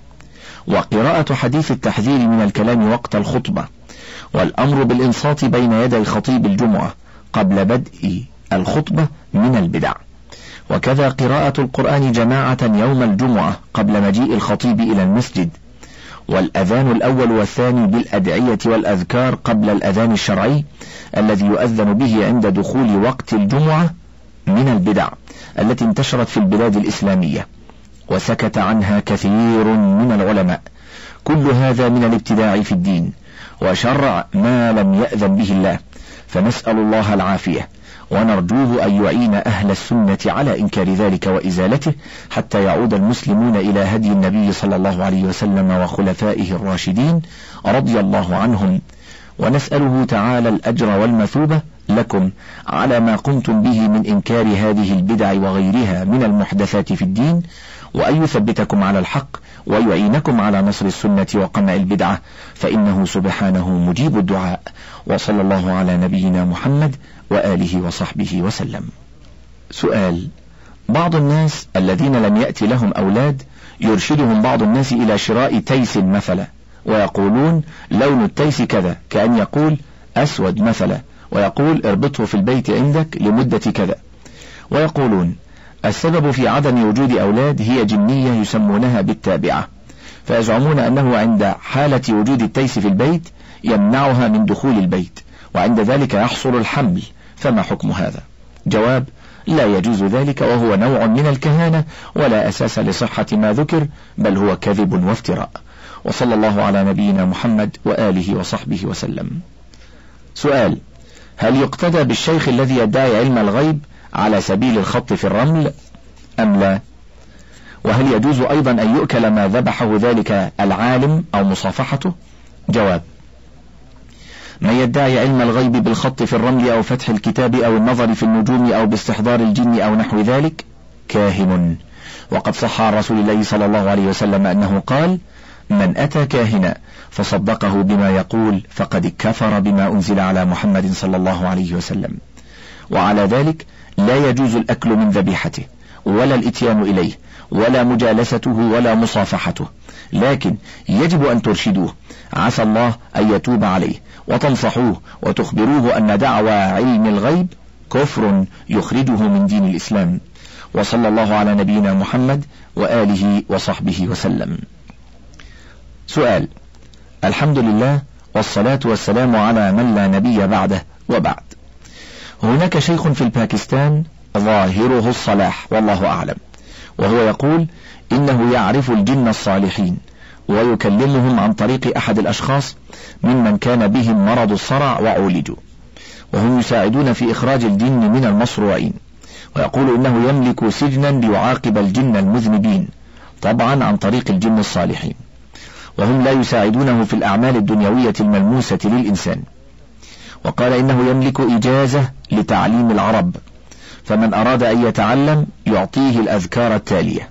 S2: وقراءة حديث التحذير من الكلام وقت الخطبة، والأمر بالإنصات بين يدي خطيب الجمعة قبل بدء الخطبة من البدع، وكذا قراءة القرآن جماعة يوم الجمعة قبل مجيء الخطيب إلى المسجد، والأذان الأول والثاني بالأدعية والأذكار قبل الأذان الشرعي الذي يؤذن به عند دخول وقت الجمعة من البدع التي انتشرت في البلاد الإسلامية وسكت عنها كثير من العلماء. كل هذا من الابتداع في الدين وشرع ما لم يأذن به الله، فنسأل الله العافية ونرجوه أن يعين أهل السنة على إنكار ذلك وإزالته حتى يعود المسلمون إلى هدي النبي صلى الله عليه وسلم وخلفائه الراشدين رضي الله عنهم، ونسأله تعالى الأجر والمثوبة لكم على ما قمتم به من إنكار هذه البدع وغيرها من المحدثات في الدين، وأن يثبتكم على الحق ويعينكم على نصر السنة وقمع البدعة، فإنه سبحانه مجيب الدعاء. وصلى الله على نبينا محمد وآله وصحبه وسلم. سؤال: بعض الناس الذين لم يأتي لهم أولاد يرشدهم بعض الناس إلى شراء تيس مثلا، ويقولون لون التيس كذا، كأن يقول أسود مثلا، ويقول اربطه في البيت عندك لمدة كذا، ويقولون السبب في عدم وجود أولاد هي جنية يسمونها بالتابعة، فيزعمون أنه عند حالة وجود التيس في البيت يمنعها من دخول البيت، وعند ذلك يحصل الحمل، فما حكم هذا؟ جواب: لا يجوز ذلك، وهو نوع من الكهانة ولا أساس لصحة ما ذكر، بل هو كذب وافتراء. وصلى الله على نبينا محمد وآله وصحبه وسلم. سؤال: هل يقتدى بالشيخ الذي يدعي علم الغيب على سبيل الخط في الرمل أم لا؟ وهل يجوز أيضا أن يؤكل ما ذبحه ذلك العالم أو مصافحته؟ جواب: من يدعي علم الغيب بالخط في الرمل أو فتح الكتاب أو النظر في النجوم أو باستحضار الجن أو نحو ذلك كاهن، وقد صح عن رسول الله صلى الله عليه وسلم أنه قال: من أتى كاهنا فصدقه بما يقول فقد كفر بما أنزل على محمد صلى الله عليه وسلم. وعلى ذلك لا يجوز الأكل من ذبيحته ولا الإتيان إليه ولا مجالسته ولا مصافحته، لكن يجب أن ترشدوه، عسى الله أن يتوب عليه، وتنصحوه وتخبروه أن دعوى علم الغيب كفر يخرجه من دين الإسلام. وصلى الله على نبينا محمد وآله وصحبه وسلم. سؤال: الحمد لله والصلاة والسلام على من لا نبي بعده، وبعد. هناك شيخ في الباكستان ظاهره الصلاح والله أعلم، وهو يقول إنه يعرف الجن الصالحين ويكلمهم عن طريق أحد الأشخاص ممن كان بهم مرض الصرع وعولجوا، وهم يساعدون في إخراج الجن من المصروعين، ويقول إنه يملك سجنا ليعاقب الجن المذنبين، طبعا عن طريق الجن الصالحين، وهم لا يساعدونه في الأعمال الدنيوية الملموسة للإنسان. وقال إنه يملك إجازة لتعليم العرب، فمن أراد أن يتعلم يعطيه الأذكار التالية: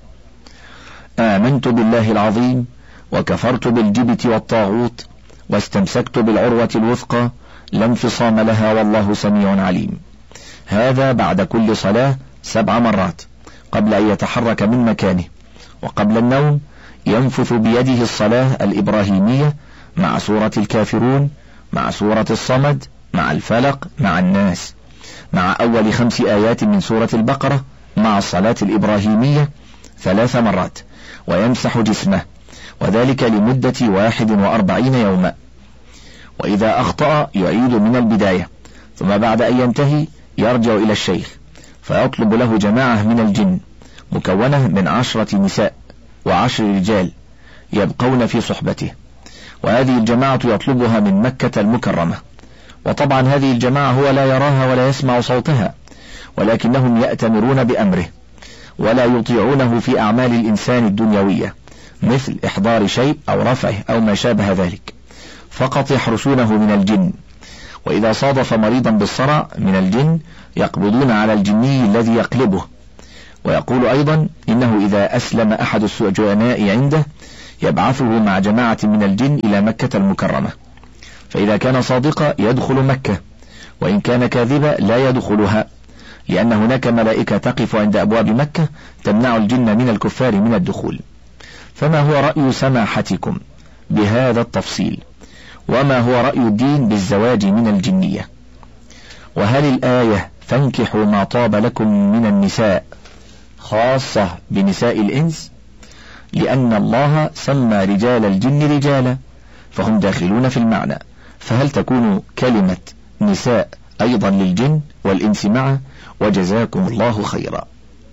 S2: آمنت بالله العظيم وكفرت بالجبت والطاغوت واستمسكت بالعروة الوثقى لا انفصام لها والله سميع عليم. هذا بعد كل صلاة سبع مرات قبل أن يتحرك من مكانه، وقبل النوم ينفث بيده الصلاة الإبراهيمية مع سورة الكافرون، مع سورة الصمد، مع الفلق، مع الناس، مع أول خمس آيات من سورة البقرة، مع الصلاة الإبراهيمية ثلاث مرات، ويمسح جسمه، وذلك لمدة واحد وأربعين يوما. وإذا أخطأ يعيد من البداية، ثم بعد أن ينتهي يرجع إلى الشيخ فيطلب له جماعة من الجن مكونة من عشرة نساء وعشر رجال يبقون في صحبته، وهذه الجماعة يطلبها من مكة المكرمة، وطبعا هذه الجماعة هو لا يراها ولا يسمع صوتها، ولكنهم يأتمرون بأمره ولا يطيعونه في أعمال الإنسان الدنيوية مثل إحضار شيء أو رفعه أو ما شابه ذلك، فقط يحرسونه من الجن. وإذا صادف مريضا بالصرع من الجن يقبضون على الجني الذي يقلبه
S1: ويقول أيضا إنه إذا أسلم أحد السجناء عنده يبعثه مع جماعة من الجن إلى مكة المكرمة، فإذا كان صادقا يدخل مكة، وإن كان كاذبا لا يدخلها، لأن هناك ملائكة تقف عند أبواب مكة تمنع الجن من الكفار من الدخول. فما هو رأي سماحتكم بهذا التفصيل؟ وما هو رأي الدين بالزواج من الجنية؟ وهل الآية فانكحوا ما طاب لكم من النساء خاصة بنساء الإنس؟ لأن الله سمى رجال الجن رجالا فهم داخلون في المعنى، فهل تكون كلمة نساء أيضا للجن والإنس معا؟ وجزاكم الله خيرا.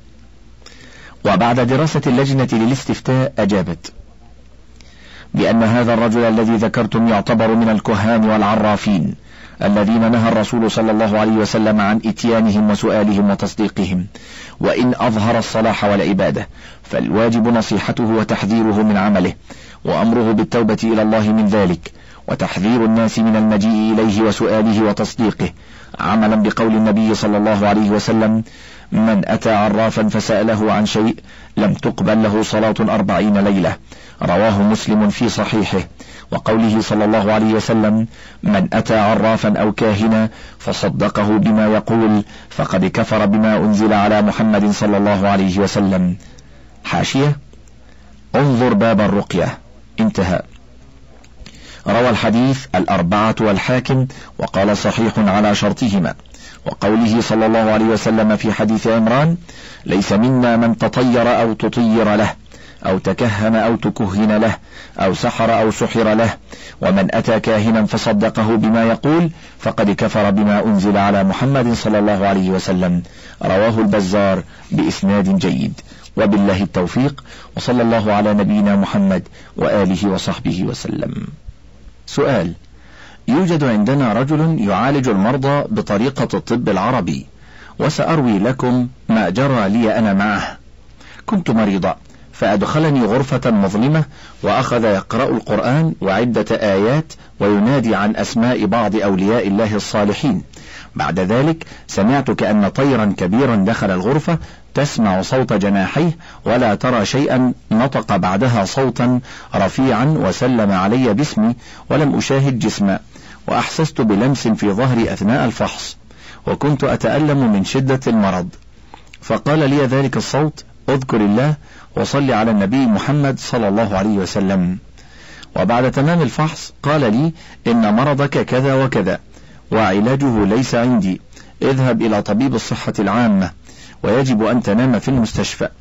S1: وبعد دراسة اللجنة للاستفتاء أجابت بأن هذا الرجل الذي ذكرتم يعتبر من الكهان والعرافين الذين نهى الرسول صلى الله عليه وسلم عن إتيانهم وسؤالهم وتصديقهم، وإن أظهر الصلاح والعبادة فالواجب نصيحته وتحذيره من عمله، وأمره بالتوبة إلى الله من ذلك، وتحذير الناس من المجيء إليه وسؤاله وتصديقه، عملا بقول النبي صلى الله عليه وسلم: من أتى عرافا فسأله عن شيء لم تقبل له صلاة أربعين ليلة، رواه مسلم في صحيحه. وقوله صلى الله عليه وسلم: من أتى عرافا أو كاهنا فصدقه بما يقول فقد كفر بما أنزل على محمد صلى الله عليه وسلم. حاشية: انظر باب الرقية. انتهى. روى الحديث الأربعة والحاكم وقال صحيح على شرطهما. وقوله صلى الله عليه وسلم في حديث عمران: ليس منا من تطير أو تطير له أو تكهن أو تكهن له أو سحر أو سحر له، ومن أتى كاهنا فصدقه بما يقول فقد كفر بما أنزل على محمد صلى الله عليه وسلم. رواه البزار بإسناد جيد. وبالله التوفيق، وصلى الله على نبينا محمد وآله وصحبه وسلم. سؤال: يوجد عندنا رجل يعالج المرضى بطريقة الطب العربي، وسأروي لكم ما جرى لي أنا معه. كنت مريضا فأدخلني غرفة مظلمة وأخذ يقرأ القرآن وعدة آيات وينادي عن أسماء بعض أولياء الله الصالحين. بعد ذلك سمعت كأن طيرا كبيرا دخل الغرفة، تسمع صوت جناحيه ولا ترى شيئا، نطق بعدها صوتا رفيعا وسلم علي باسمي ولم أشاهد جسما، وأحسست بلمس في ظهري أثناء الفحص، وكنت أتألم من شدة المرض. فقال لي ذلك الصوت: اذكر الله وصل على النبي محمد صلى الله عليه وسلم. وبعد تمام الفحص قال لي: إن مرضك كذا وكذا وعلاجه ليس عندي، اذهب إلى طبيب الصحة العامة ويجب أن تنام في المستشفى.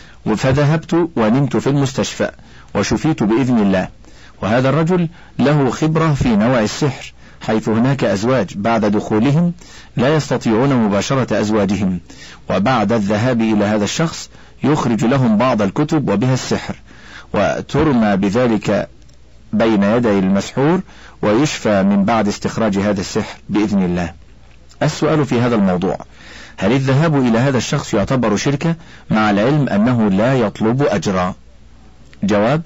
S1: فذهبت ونمت في المستشفى وشفيت بإذن الله. وهذا الرجل له خبرة في نوع السحر، حيث هناك أزواج بعد دخولهم لا يستطيعون مباشرة أزواجهم، وبعد الذهاب إلى هذا الشخص يخرج لهم بعض الكتب وبها السحر، وترمى بذلك بين يدي المسحور ويشفى من بعد استخراج هذا السحر بإذن الله. السؤال في هذا الموضوع: هل الذهاب إلى هذا الشخص يعتبر شركة مع العلم أنه لا يطلب أجرا؟ جواب: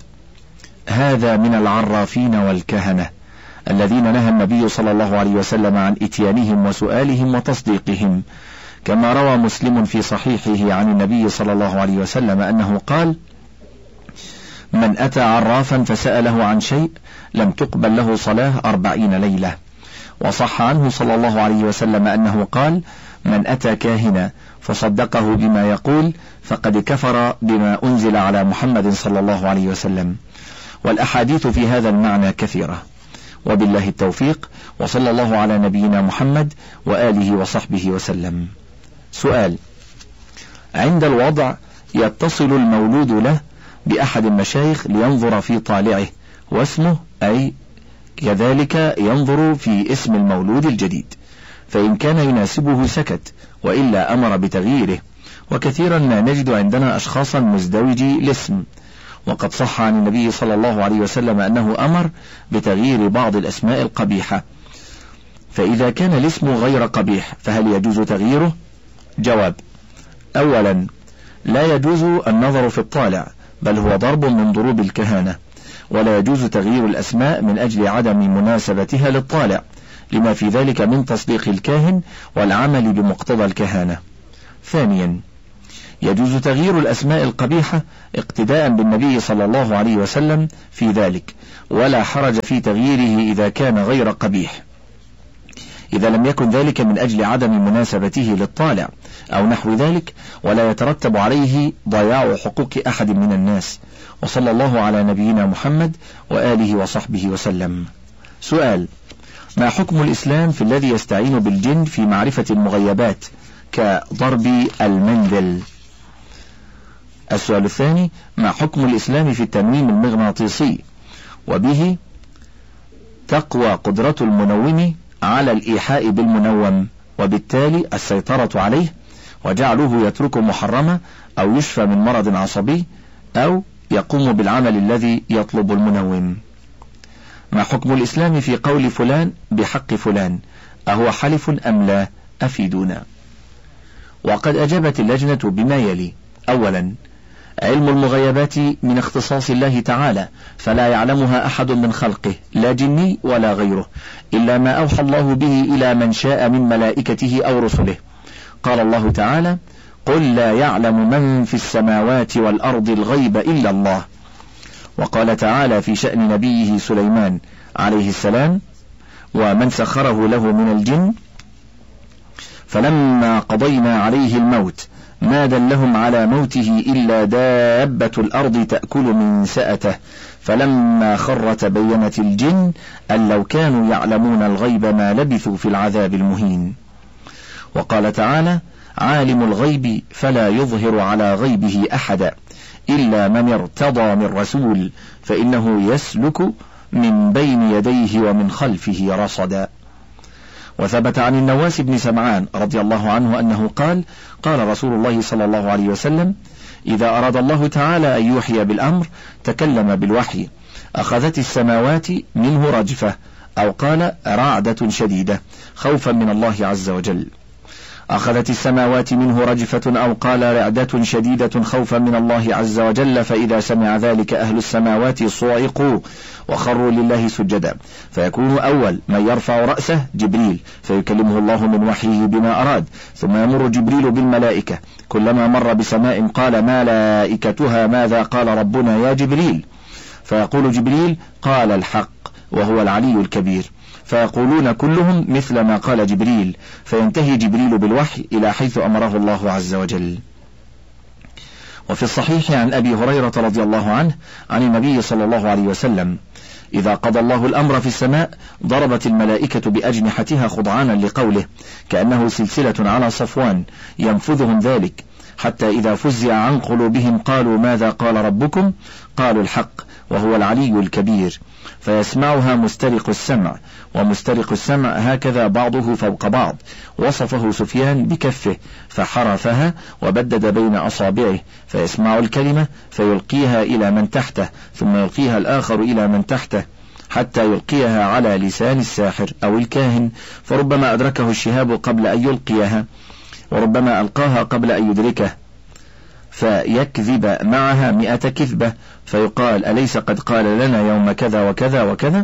S1: هذا من العرافين والكهنة الذين نهى النبي صلى الله عليه وسلم عن إتيانهم وسؤالهم وتصديقهم، كما روى مسلم في صحيحه عن النبي صلى الله عليه وسلم أنه قال: من أتى عرافا فسأله عن شيء لم تقبل له صلاة أربعين ليلة. وصح عنه صلى الله عليه وسلم أنه قال: من أتى كاهنا فصدقه بما يقول فقد كفر بما أنزل على محمد صلى الله عليه وسلم. والأحاديث في هذا المعنى كثيرة. وبالله التوفيق، وصلى الله على نبينا محمد وآله وصحبه وسلم. سؤال: عند الوضع يتصل المولود له بأحد المشايخ لينظر في طالعه واسمه، أي كذلك ينظر في اسم المولود الجديد، فإن كان يناسبه سكت، وإلا أمر بتغييره. وكثيرا ما نجد عندنا أشخاصا مزدوجي الاسم، وقد صح عن النبي صلى الله عليه وسلم أنه أمر بتغيير بعض الأسماء القبيحة. فإذا كان الاسم غير قبيح فهل يجوز تغييره؟ جواب: أولا، لا يجوز النظر في الطالع، بل هو ضرب من ضروب الكهانة، ولا يجوز تغيير الأسماء من أجل عدم مناسبتها للطالع، لما في ذلك من تصديق الكاهن والعمل بمقتضى الكهانة. ثانيا،
S2: يجوز تغيير الأسماء القبيحة اقتداء بالنبي صلى الله عليه وسلم في ذلك، ولا حرج في تغييره إذا كان غير قبيح، إذا لم يكن ذلك من أجل عدم مناسبته للطالع أو نحو ذلك، ولا يترتب عليه ضياع حقوق أحد من الناس. وصلى الله على نبينا محمد وآله وصحبه وسلم. سؤال: ما حكم الإسلام في الذي يستعين بالجن في معرفة المغيبات كضرب المنذل؟ السؤال الثاني: ما حكم الإسلام في التنويم المغناطيسي وبه تقوى قدرة المنوم على الإيحاء بالمنوم وبالتالي السيطرة عليه وجعله يترك محرمة أو يشفى من مرض عصبي أو يقوم بالعمل الذي يطلب المنوم؟ ما حكم الإسلام في قول فلان بحق فلان، أهو حلف أم لا؟ أفيدونا. وقد أجابت اللجنة بما يلي: أولا، علم المغيبات من اختصاص الله تعالى، فلا يعلمها أحد من خلقه لا جني ولا غيره، إلا ما أوحى الله به إلى من شاء من ملائكته أو رسله. قال الله تعالى: قل لا يعلم من في السماوات والأرض الغيب إلا الله. وقال تعالى في شأن نبيه سليمان عليه السلام: ومن سخره له من الجن فلما قضينا عليه الموت ما دلهم على موته إلا دابة الأرض تأكل من سأته فلما خر تبينت الجن أن لو كانوا يعلمون الغيب ما لبثوا في العذاب المهين. وقال تعالى: عالم الغيب فلا يظهر على غيبه أحدا إلا من ارتضى من رسول فإنه يسلك من بين يديه ومن خلفه رصدا. وثبت عن النواس بن سمعان رضي الله عنه أنه قال: قال رسول الله صلى الله عليه وسلم: إذا أراد الله تعالى أن يوحي بالأمر تكلم بالوحي، أخذت السماوات منه رجفة، أو قال رعدة شديدة خوفا من الله عز وجل. أخذت السماوات منه رجفة أو قال رعدة شديدة خوفا من الله عز وجل، فإذا سمع ذلك أهل السماوات صعقوا وخروا لله سجدا، فيكون أول من يرفع رأسه جبريل فيكلمه الله من وحيه بما أراد، ثم يمر جبريل بالملائكة، كلما مر بسماء قال ملائكتها ماذا قال ربنا يا جبريل، فيقول جبريل قال الحق وهو العلي الكبير، فيقولون كلهم مثل ما قال جبريل، فينتهي جبريل بالوحي إلى حيث أمره الله عز وجل. وفي الصحيح عن أبي هريرة رضي الله عنه عن النبي صلى الله عليه وسلم: إذا قضى الله الأمر في السماء ضربت الملائكة بأجنحتها خضعانا لقوله، كأنه سلسلة على صفوان ينفذهم ذلك، حتى إذا فزع عن قلوبهم قالوا ماذا قال ربكم؟ قالوا الحق وهو العلي الكبير، فيسمعها مسترق السمع، ومسترق السمع هكذا بعضه فوق بعض، وصفه سفيان بكفه فحرفها وبدد بين أصابعه، فيسمع الكلمة فيلقيها إلى من تحته، ثم يلقيها الآخر إلى من تحته، حتى يلقيها على لسان الساحر أو الكاهن، فربما أدركه الشهاب قبل أن يلقيها، وربما ألقاها قبل أن يدركه، فيكذب معها مئة كذبة، فيقال أليس قد قال لنا يوم كذا وكذا وكذا،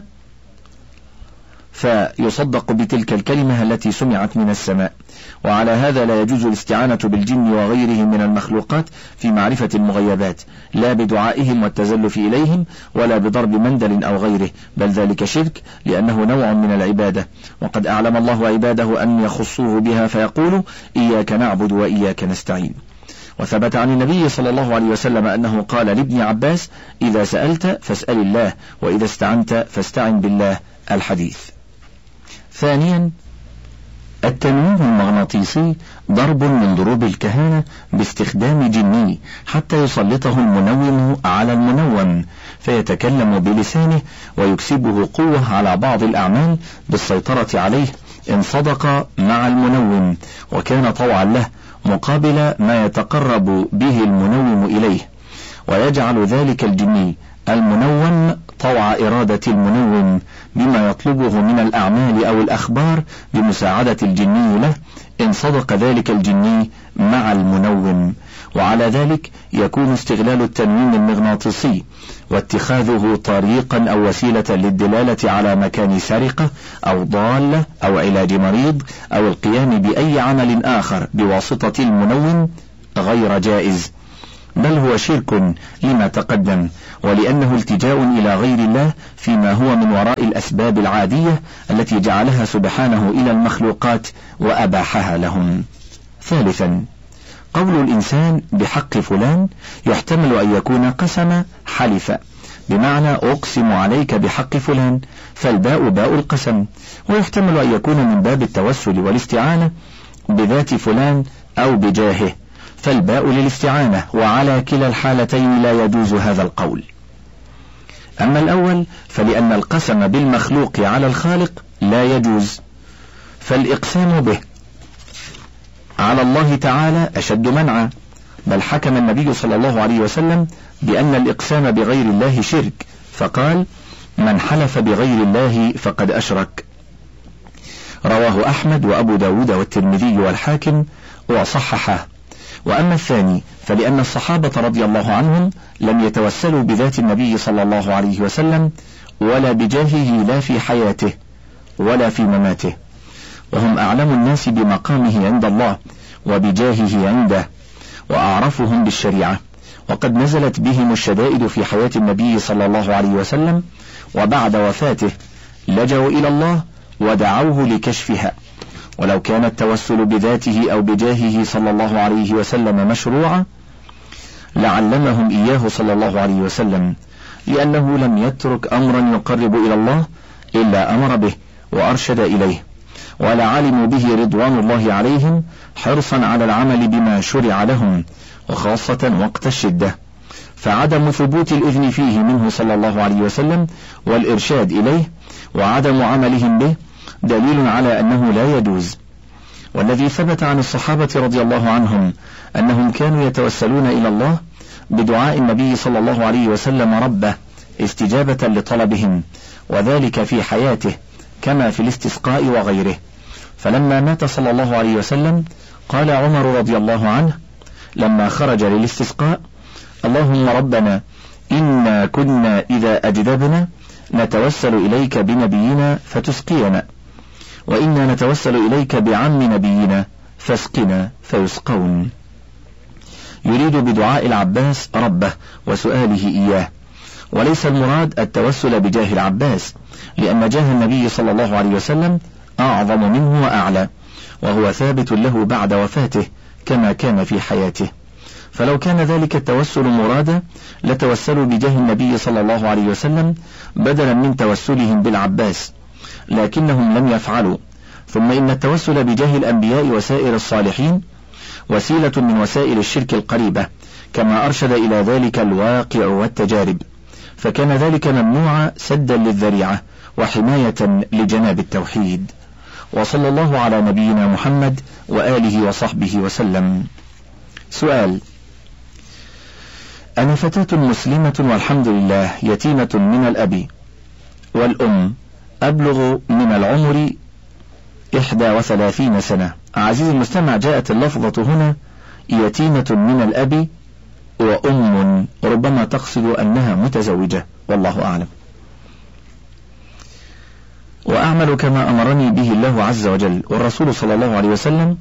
S2: فيصدق بتلك الكلمة التي سمعت من السماء. وعلى هذا لا يجوز الاستعانة بالجن وغيره من المخلوقات في معرفة المغيبات، لا بدعائهم والتزلف إليهم ولا بضرب مندل أو غيره، بل ذلك شرك لأنه نوع من العبادة، وقد أعلم الله عباده أن يخصوه بها فيقول إياك نعبد وإياك نستعين. وثبت عن النبي صلى الله عليه وسلم أنه قال لابن عباس: إذا سألت فاسأل الله، وإذا استعنت فاستعن بالله. الحديث. ثانيا، التنويم المغناطيسي ضرب من ضروب الكهانة باستخدام جني حتى يسلطه المنوم على المنوم فيتكلم بلسانه ويكسبه قوة على بعض الأعمال بالسيطرة عليه إن صدق مع المنوم وكان طوعا له، مقابل ما يتقرب به المنوم إليه، ويجعل ذلك الجني المنوم طوع إرادة المنوم بما يطلبه من الأعمال أو الأخبار بمساعدة الجني له إن صدق ذلك الجني مع المنوم. وعلى ذلك يكون استغلال التنويم المغناطيسي واتخاذه طريقا أو وسيلة للدلالة على مكان سرقة أو ضالة أو علاج مريض أو القيام بأي عمل آخر بواسطة المنوم
S1: غير جائز، بل هو شرك لما تقدم، ولأنه التجاء إلى غير الله فيما هو من وراء الأسباب العادية التي جعلها سبحانه إلى المخلوقات وأباحها لهم. ثالثا، قول الإنسان بحق فلان يحتمل أن يكون قسم حلف، بمعنى أقسم عليك بحق فلان، فالباء باء القسم، ويحتمل أن يكون من باب التوسل والاستعانة بذات فلان أو بجاهه، فالباء للاستعانة، وعلى كلا الحالتين لا يجوز هذا القول. أما الأول فلأن القسم بالمخلوق على الخالق لا يجوز، فالإقسام به على الله تعالى أشد منعا، بل حكم النبي صلى الله عليه وسلم بأن الإقسام بغير الله شرك، فقال: من حلف بغير الله فقد أشرك. رواه أحمد وأبو داود والترمذي والحاكم وصححه. وأما الثاني فلأن الصحابة رضي الله عنهم لم يتوسلوا بذات النبي صلى الله عليه وسلم ولا بجاهه، لا في حياته ولا في مماته، وهم أعلم الناس بمقامه عند الله وبجاهه عنده، وأعرفهم بالشريعة، وقد نزلت بهم الشدائد في حياة النبي صلى الله عليه وسلم، وبعد وفاته لجوا إلى الله ودعوه لكشفها. ولو كان التوسل بذاته أو بجاهه صلى الله عليه وسلم مشروعا لعلمهم إياه صلى الله عليه وسلم، لأنه لم يترك أمرا يقرب إلى الله إلا أمر به وأرشد إليه، ولعلموا به رضوان الله عليهم حرصا على العمل بما شرع لهم، وخاصة وقت الشدة، فعدم ثبوت الإذن فيه منه صلى الله عليه وسلم والإرشاد إليه وعدم عملهم به دليل على أنه لا يجوز. والذي ثبت عن الصحابة رضي الله عنهم أنهم كانوا يتوسلون إلى الله بدعاء النبي صلى الله عليه وسلم ربه استجابة لطلبهم، وذلك في حياته كما في الاستسقاء وغيره. فلما مات صلى الله عليه وسلم قال عمر رضي الله عنه لما خرج للاستسقاء: اللهم ربنا إنا كنا إذا أجدبنا نتوسل إليك بنبينا فتسقينا، وإنا نتوسل إليك بعم نبينا فاسقنا فيسقون. يريد بدعاء العباس ربه وسؤاله إياه، وليس المراد التوسل بجاه العباس، لأن جاه النبي صلى الله عليه وسلم أعظم منه وأعلى، وهو ثابت له بعد وفاته كما كان في حياته. فلو كان ذلك التوسل مرادا لتوسلوا بجاه النبي صلى الله عليه وسلم بدلا من توسلهم بالعباس، لكنهم لم يفعلوا. ثم إن التوسل بجاه الأنبياء وسائر الصالحين وسيلة من وسائل الشرك القريبة، كما أرشد إلى ذلك الواقع والتجارب، فكان ذلك ممنوعا سدا للذريعة وحماية لجناب التوحيد. وصلى الله على نبينا محمد وآله وصحبه وسلم. سؤال: أنا فتاة مسلمة والحمد لله يتيمة من الأب والأم، أبلغ من العمر إحدى وثلاثين سنة. عزيزي المستمع، جاءت اللفظة هنا يتيمة من الأب وأم، ربما تقصد أنها متزوجة، والله أعلم. وأعمل كما أمرني به الله عز وجل والرسول صلى الله عليه وسلم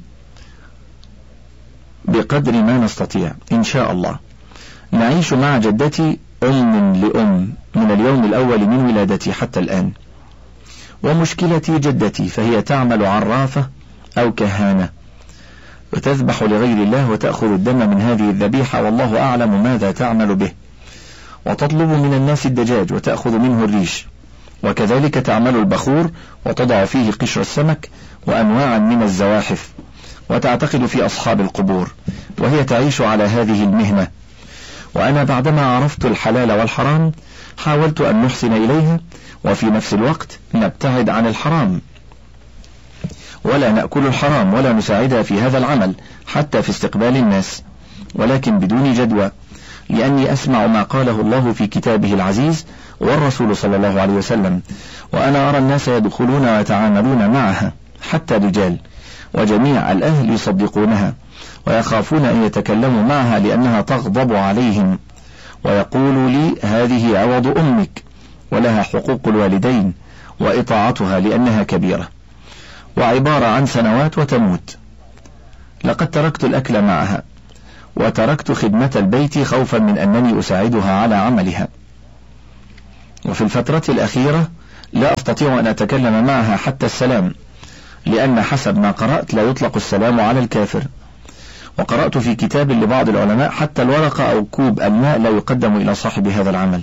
S1: بقدر ما نستطيع إن شاء الله. نعيش مع جدتي أم لأم من اليوم الأول من ولادتي حتى الآن. ومشكلتي جدتي فهي تعمل عرافة أو كهانة، وتذبح لغير الله وتأخذ الدم من هذه الذبيحة، والله أعلم ماذا تعمل به، وتطلب من الناس الدجاج وتأخذ منه الريش، وكذلك تعمل البخور وتضع فيه قشر السمك وأنواعا من الزواحف، وتعتقد في أصحاب القبور، وهي تعيش على هذه المهنة. وأنا بعدما عرفت الحلال والحرام حاولت أن نحسن إليها، وفي نفس الوقت نبتعد عن الحرام ولا نأكل الحرام ولا نساعدها في هذا العمل حتى في استقبال الناس، ولكن بدون جدوى، لأني أسمع ما قاله الله في كتابه العزيز والرسول صلى الله عليه وسلم، وأنا أرى الناس يدخلون ويتعاملون معها حتى الرجال، وجميع الأهل يصدقونها ويخافون أن يتكلموا معها لأنها تغضب عليهم، ويقول لي هذه عوض أمك ولها حقوق الوالدين وإطاعتها لأنها كبيرة، وعبارة عن سنوات وتموت. لقد تركت الأكل معها
S2: وتركت خدمة البيت خوفا من أنني أساعدها على عملها. وفي الفترة الأخيرة لا أستطيع أن أتكلم معها حتى السلام، لأن حسب ما قرأت لا يطلق السلام على الكافر. وقرأت في كتاب لبعض العلماء حتى الورقة أو كوب الماء لا يقدم إلى صاحب هذا العمل.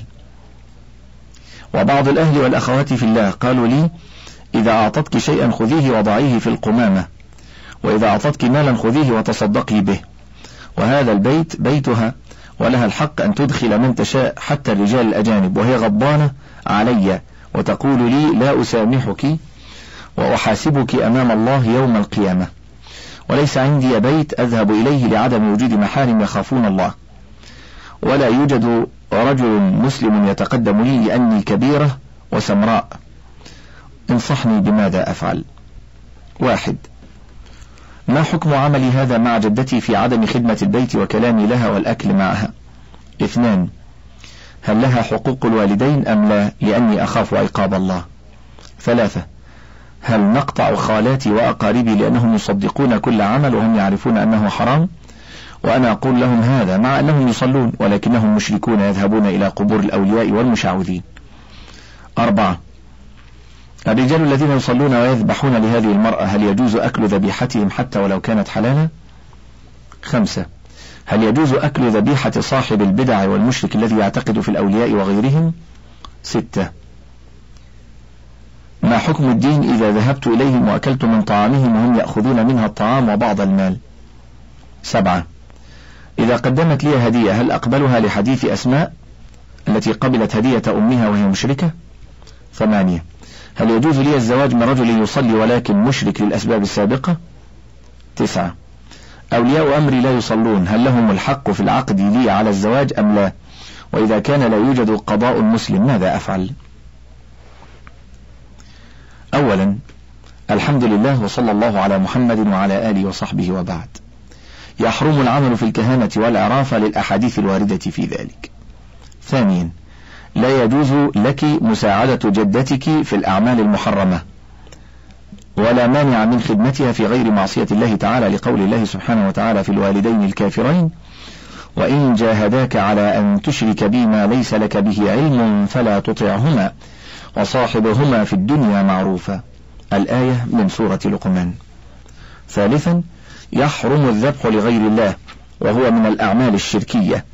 S2: وبعض الأهل والأخوات في الله قالوا لي: إذا أعطتك شيئا خذيه وضعيه في القمامة، وإذا أعطتك مالا خذيه وتصدقي به، وهذا البيت بيتها ولها الحق أن تدخل من تشاء حتى الرجال الأجانب، وهي غضبانة علي وتقول لي: لا أسامحك وأحاسبك أمام الله يوم القيامة، وليس عندي بيت أذهب إليه لعدم وجود محارم يخافون الله، ولا يوجد رجل مسلم يتقدم لي لأني كبيرة وسمراء. انصحني بماذا أفعل؟ واحد: ما حكم عملي هذا مع جدتي في عدم خدمة البيت وكلامي لها والأكل معها؟ اثنان: هل لها حقوق الوالدين أم لا، لأني أخاف عقاب الله؟ ثلاثة: هل نقطع خالاتي وأقاربي لأنهم يصدقون كل عمل وهم يعرفون أنه حرام، وأنا أقول لهم هذا مع أنهم يصلون ولكنهم مشركون يذهبون إلى قبور الأولياء والمشعوذين؟ أربعة: الرجال الذين يصلون ويذبحون لهذه المرأة هل يجوز أكل ذبيحتهم حتى ولو كانت حلالا؟ خمسة: هل يجوز أكل ذبيحة صاحب البدع والمشرك الذي يعتقد في الأولياء وغيرهم؟ ستة: ما حكم الدين إذا ذهبت إليهم وأكلت من طعامهم وهم يأخذون منها الطعام وبعض المال؟ سبعة: إذا قدمت لي هدية هل أقبلها لحديث أسماء التي قبلت هدية أمها وهي مشركة؟ ثمانية: هل يجوز لي الزواج من رجل يصلي ولكن مشرك للأسباب السابقة؟ تسعة: أولياء أمري لا يصلون هل لهم الحق في العقد لي على الزواج أم لا؟ وإذا كان لا يوجد قضاء مسلم ماذا أفعل؟ أولا، الحمد لله وصلى الله على محمد وعلى آله وصحبه وبعد. يحرم العمل في الكهانة والعرافة للأحاديث الواردة في ذلك. ثانيا، لا يجوز لك مساعدة جدتك في الأعمال المحرمة، ولا مانع من خدمتها في غير معصية الله تعالى، لقول الله سبحانه وتعالى في الوالدين الكافرين: وإن جاهداك على أن تشرك بي ما ليس لك به علم فلا تطعهما وصاحبهما في الدنيا معروفا. الآية من سورة لقمان. ثالثا، يحرم الذبح لغير الله وهو من الأعمال الشركية،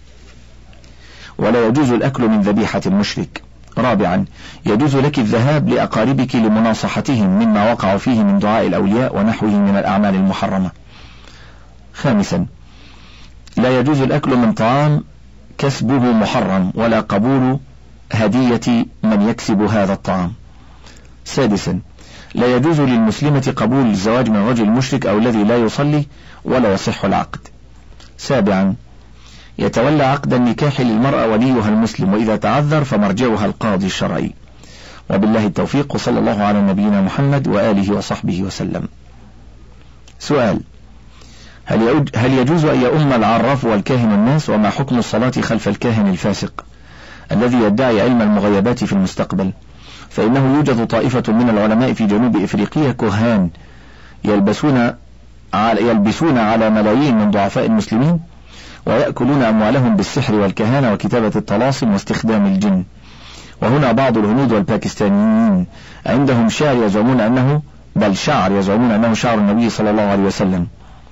S2: ولا يجوز الأكل من ذبيحة المشرك. رابعا، يجوز لك الذهاب لأقاربك لمناصحتهم مما وقعوا فيه من دعاء الأولياء ونحوه من الأعمال المحرمة. خامسا، لا يجوز الأكل من طعام كسبه محرم ولا قبول هدية من يكسب هذا الطعام. سادسا، لا يجوز للمسلمة قبول الزواج من رجل مشرك أو الذي لا يصلي ولا يصح العقد. سابعا، يتولى عقد النكاح للمرأة وليها المسلم، وإذا تعذر فمرجعها القاضي الشرعي. وبالله التوفيق، وصلى الله على نبينا محمد وآله وصحبه وسلم. سؤال: هل يجوز أن يؤم العراف والكاهن الناس، وما حكم الصلاة خلف الكاهن الفاسق الذي يدعي علم المغيبات في المستقبل؟ فإنه يوجد طائفة من العلماء في جنوب إفريقيا كهان يلبسون على, يلبسون على ملايين من ضعفاء المسلمين ويأكلون أموالهم بالسحر والكهانة وكتابة الطلاسم واستخدام الجن. وهنا بعض الهنود والباكستانيين عندهم شعر يزعمون أنه بل شعر يزعمون أنه شعر النبي صلى الله عليه وسلم،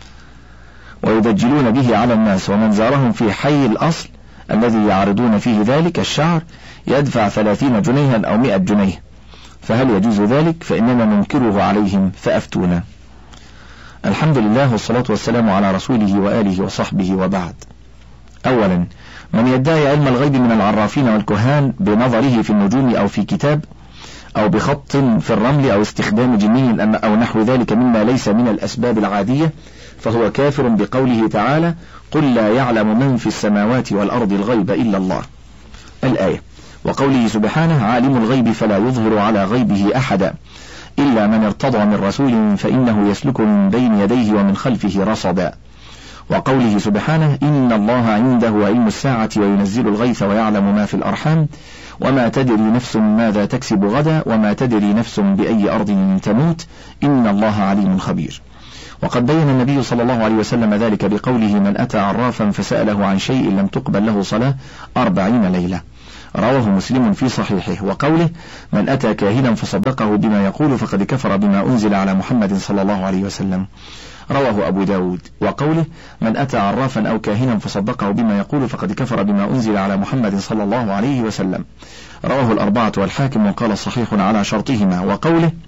S2: ويدجلون به على الناس، ومن زارهم في حي الأصل الذي يعرضون فيه ذلك الشعر يدفع ثلاثين جنيها أو مئة جنيه، فهل يجوز ذلك؟ فإننا ننكره عليهم فأفتونا. الحمد لله والصلاة والسلام على رسوله وآله وصحبه وبعد. أولا، من يدعي علم الغيب من العرافين والكهان بنظره في النجوم أو في كتاب أو بخط في الرمل أو استخدام جني أو نحو ذلك مما ليس من الأسباب العادية، فهو كافر بقوله تعالى: قل لا يعلم من في السماوات والأرض الغيب إلا الله. الآية. وقوله سبحانه: عالم الغيب فلا يظهر على غيبه أحدا إلا من ارتضى من رسول فإنه يسلك من بين يديه ومن خلفه رصدا. وقوله سبحانه: إن الله عنده علم الساعة وينزل الغيث ويعلم ما في الأرحام وما تدري نفس ماذا تكسب غدا وما تدري نفس بأي أرض تموت إن الله عليم خبير. وقد بين النبي صلى الله عليه وسلم ذلك بقوله: من أتى عرافا فسأله عن شيء لم تقبل له صلاة أربعين ليلة، رواه مسلم في صحيحه. وقوله: من أتى كاهنا فصدقه بما يقول فقد كفر بما أنزل على محمد صلى الله عليه وسلم، رواه أبو داود. وقوله: من أتى عرافا أو كاهنا فصدقه بما يقول فقد كفر بما أنزل على محمد صلى الله عليه وسلم، رواه الأربعة والحاكم وقال صحيح على شرطهما. وقوله: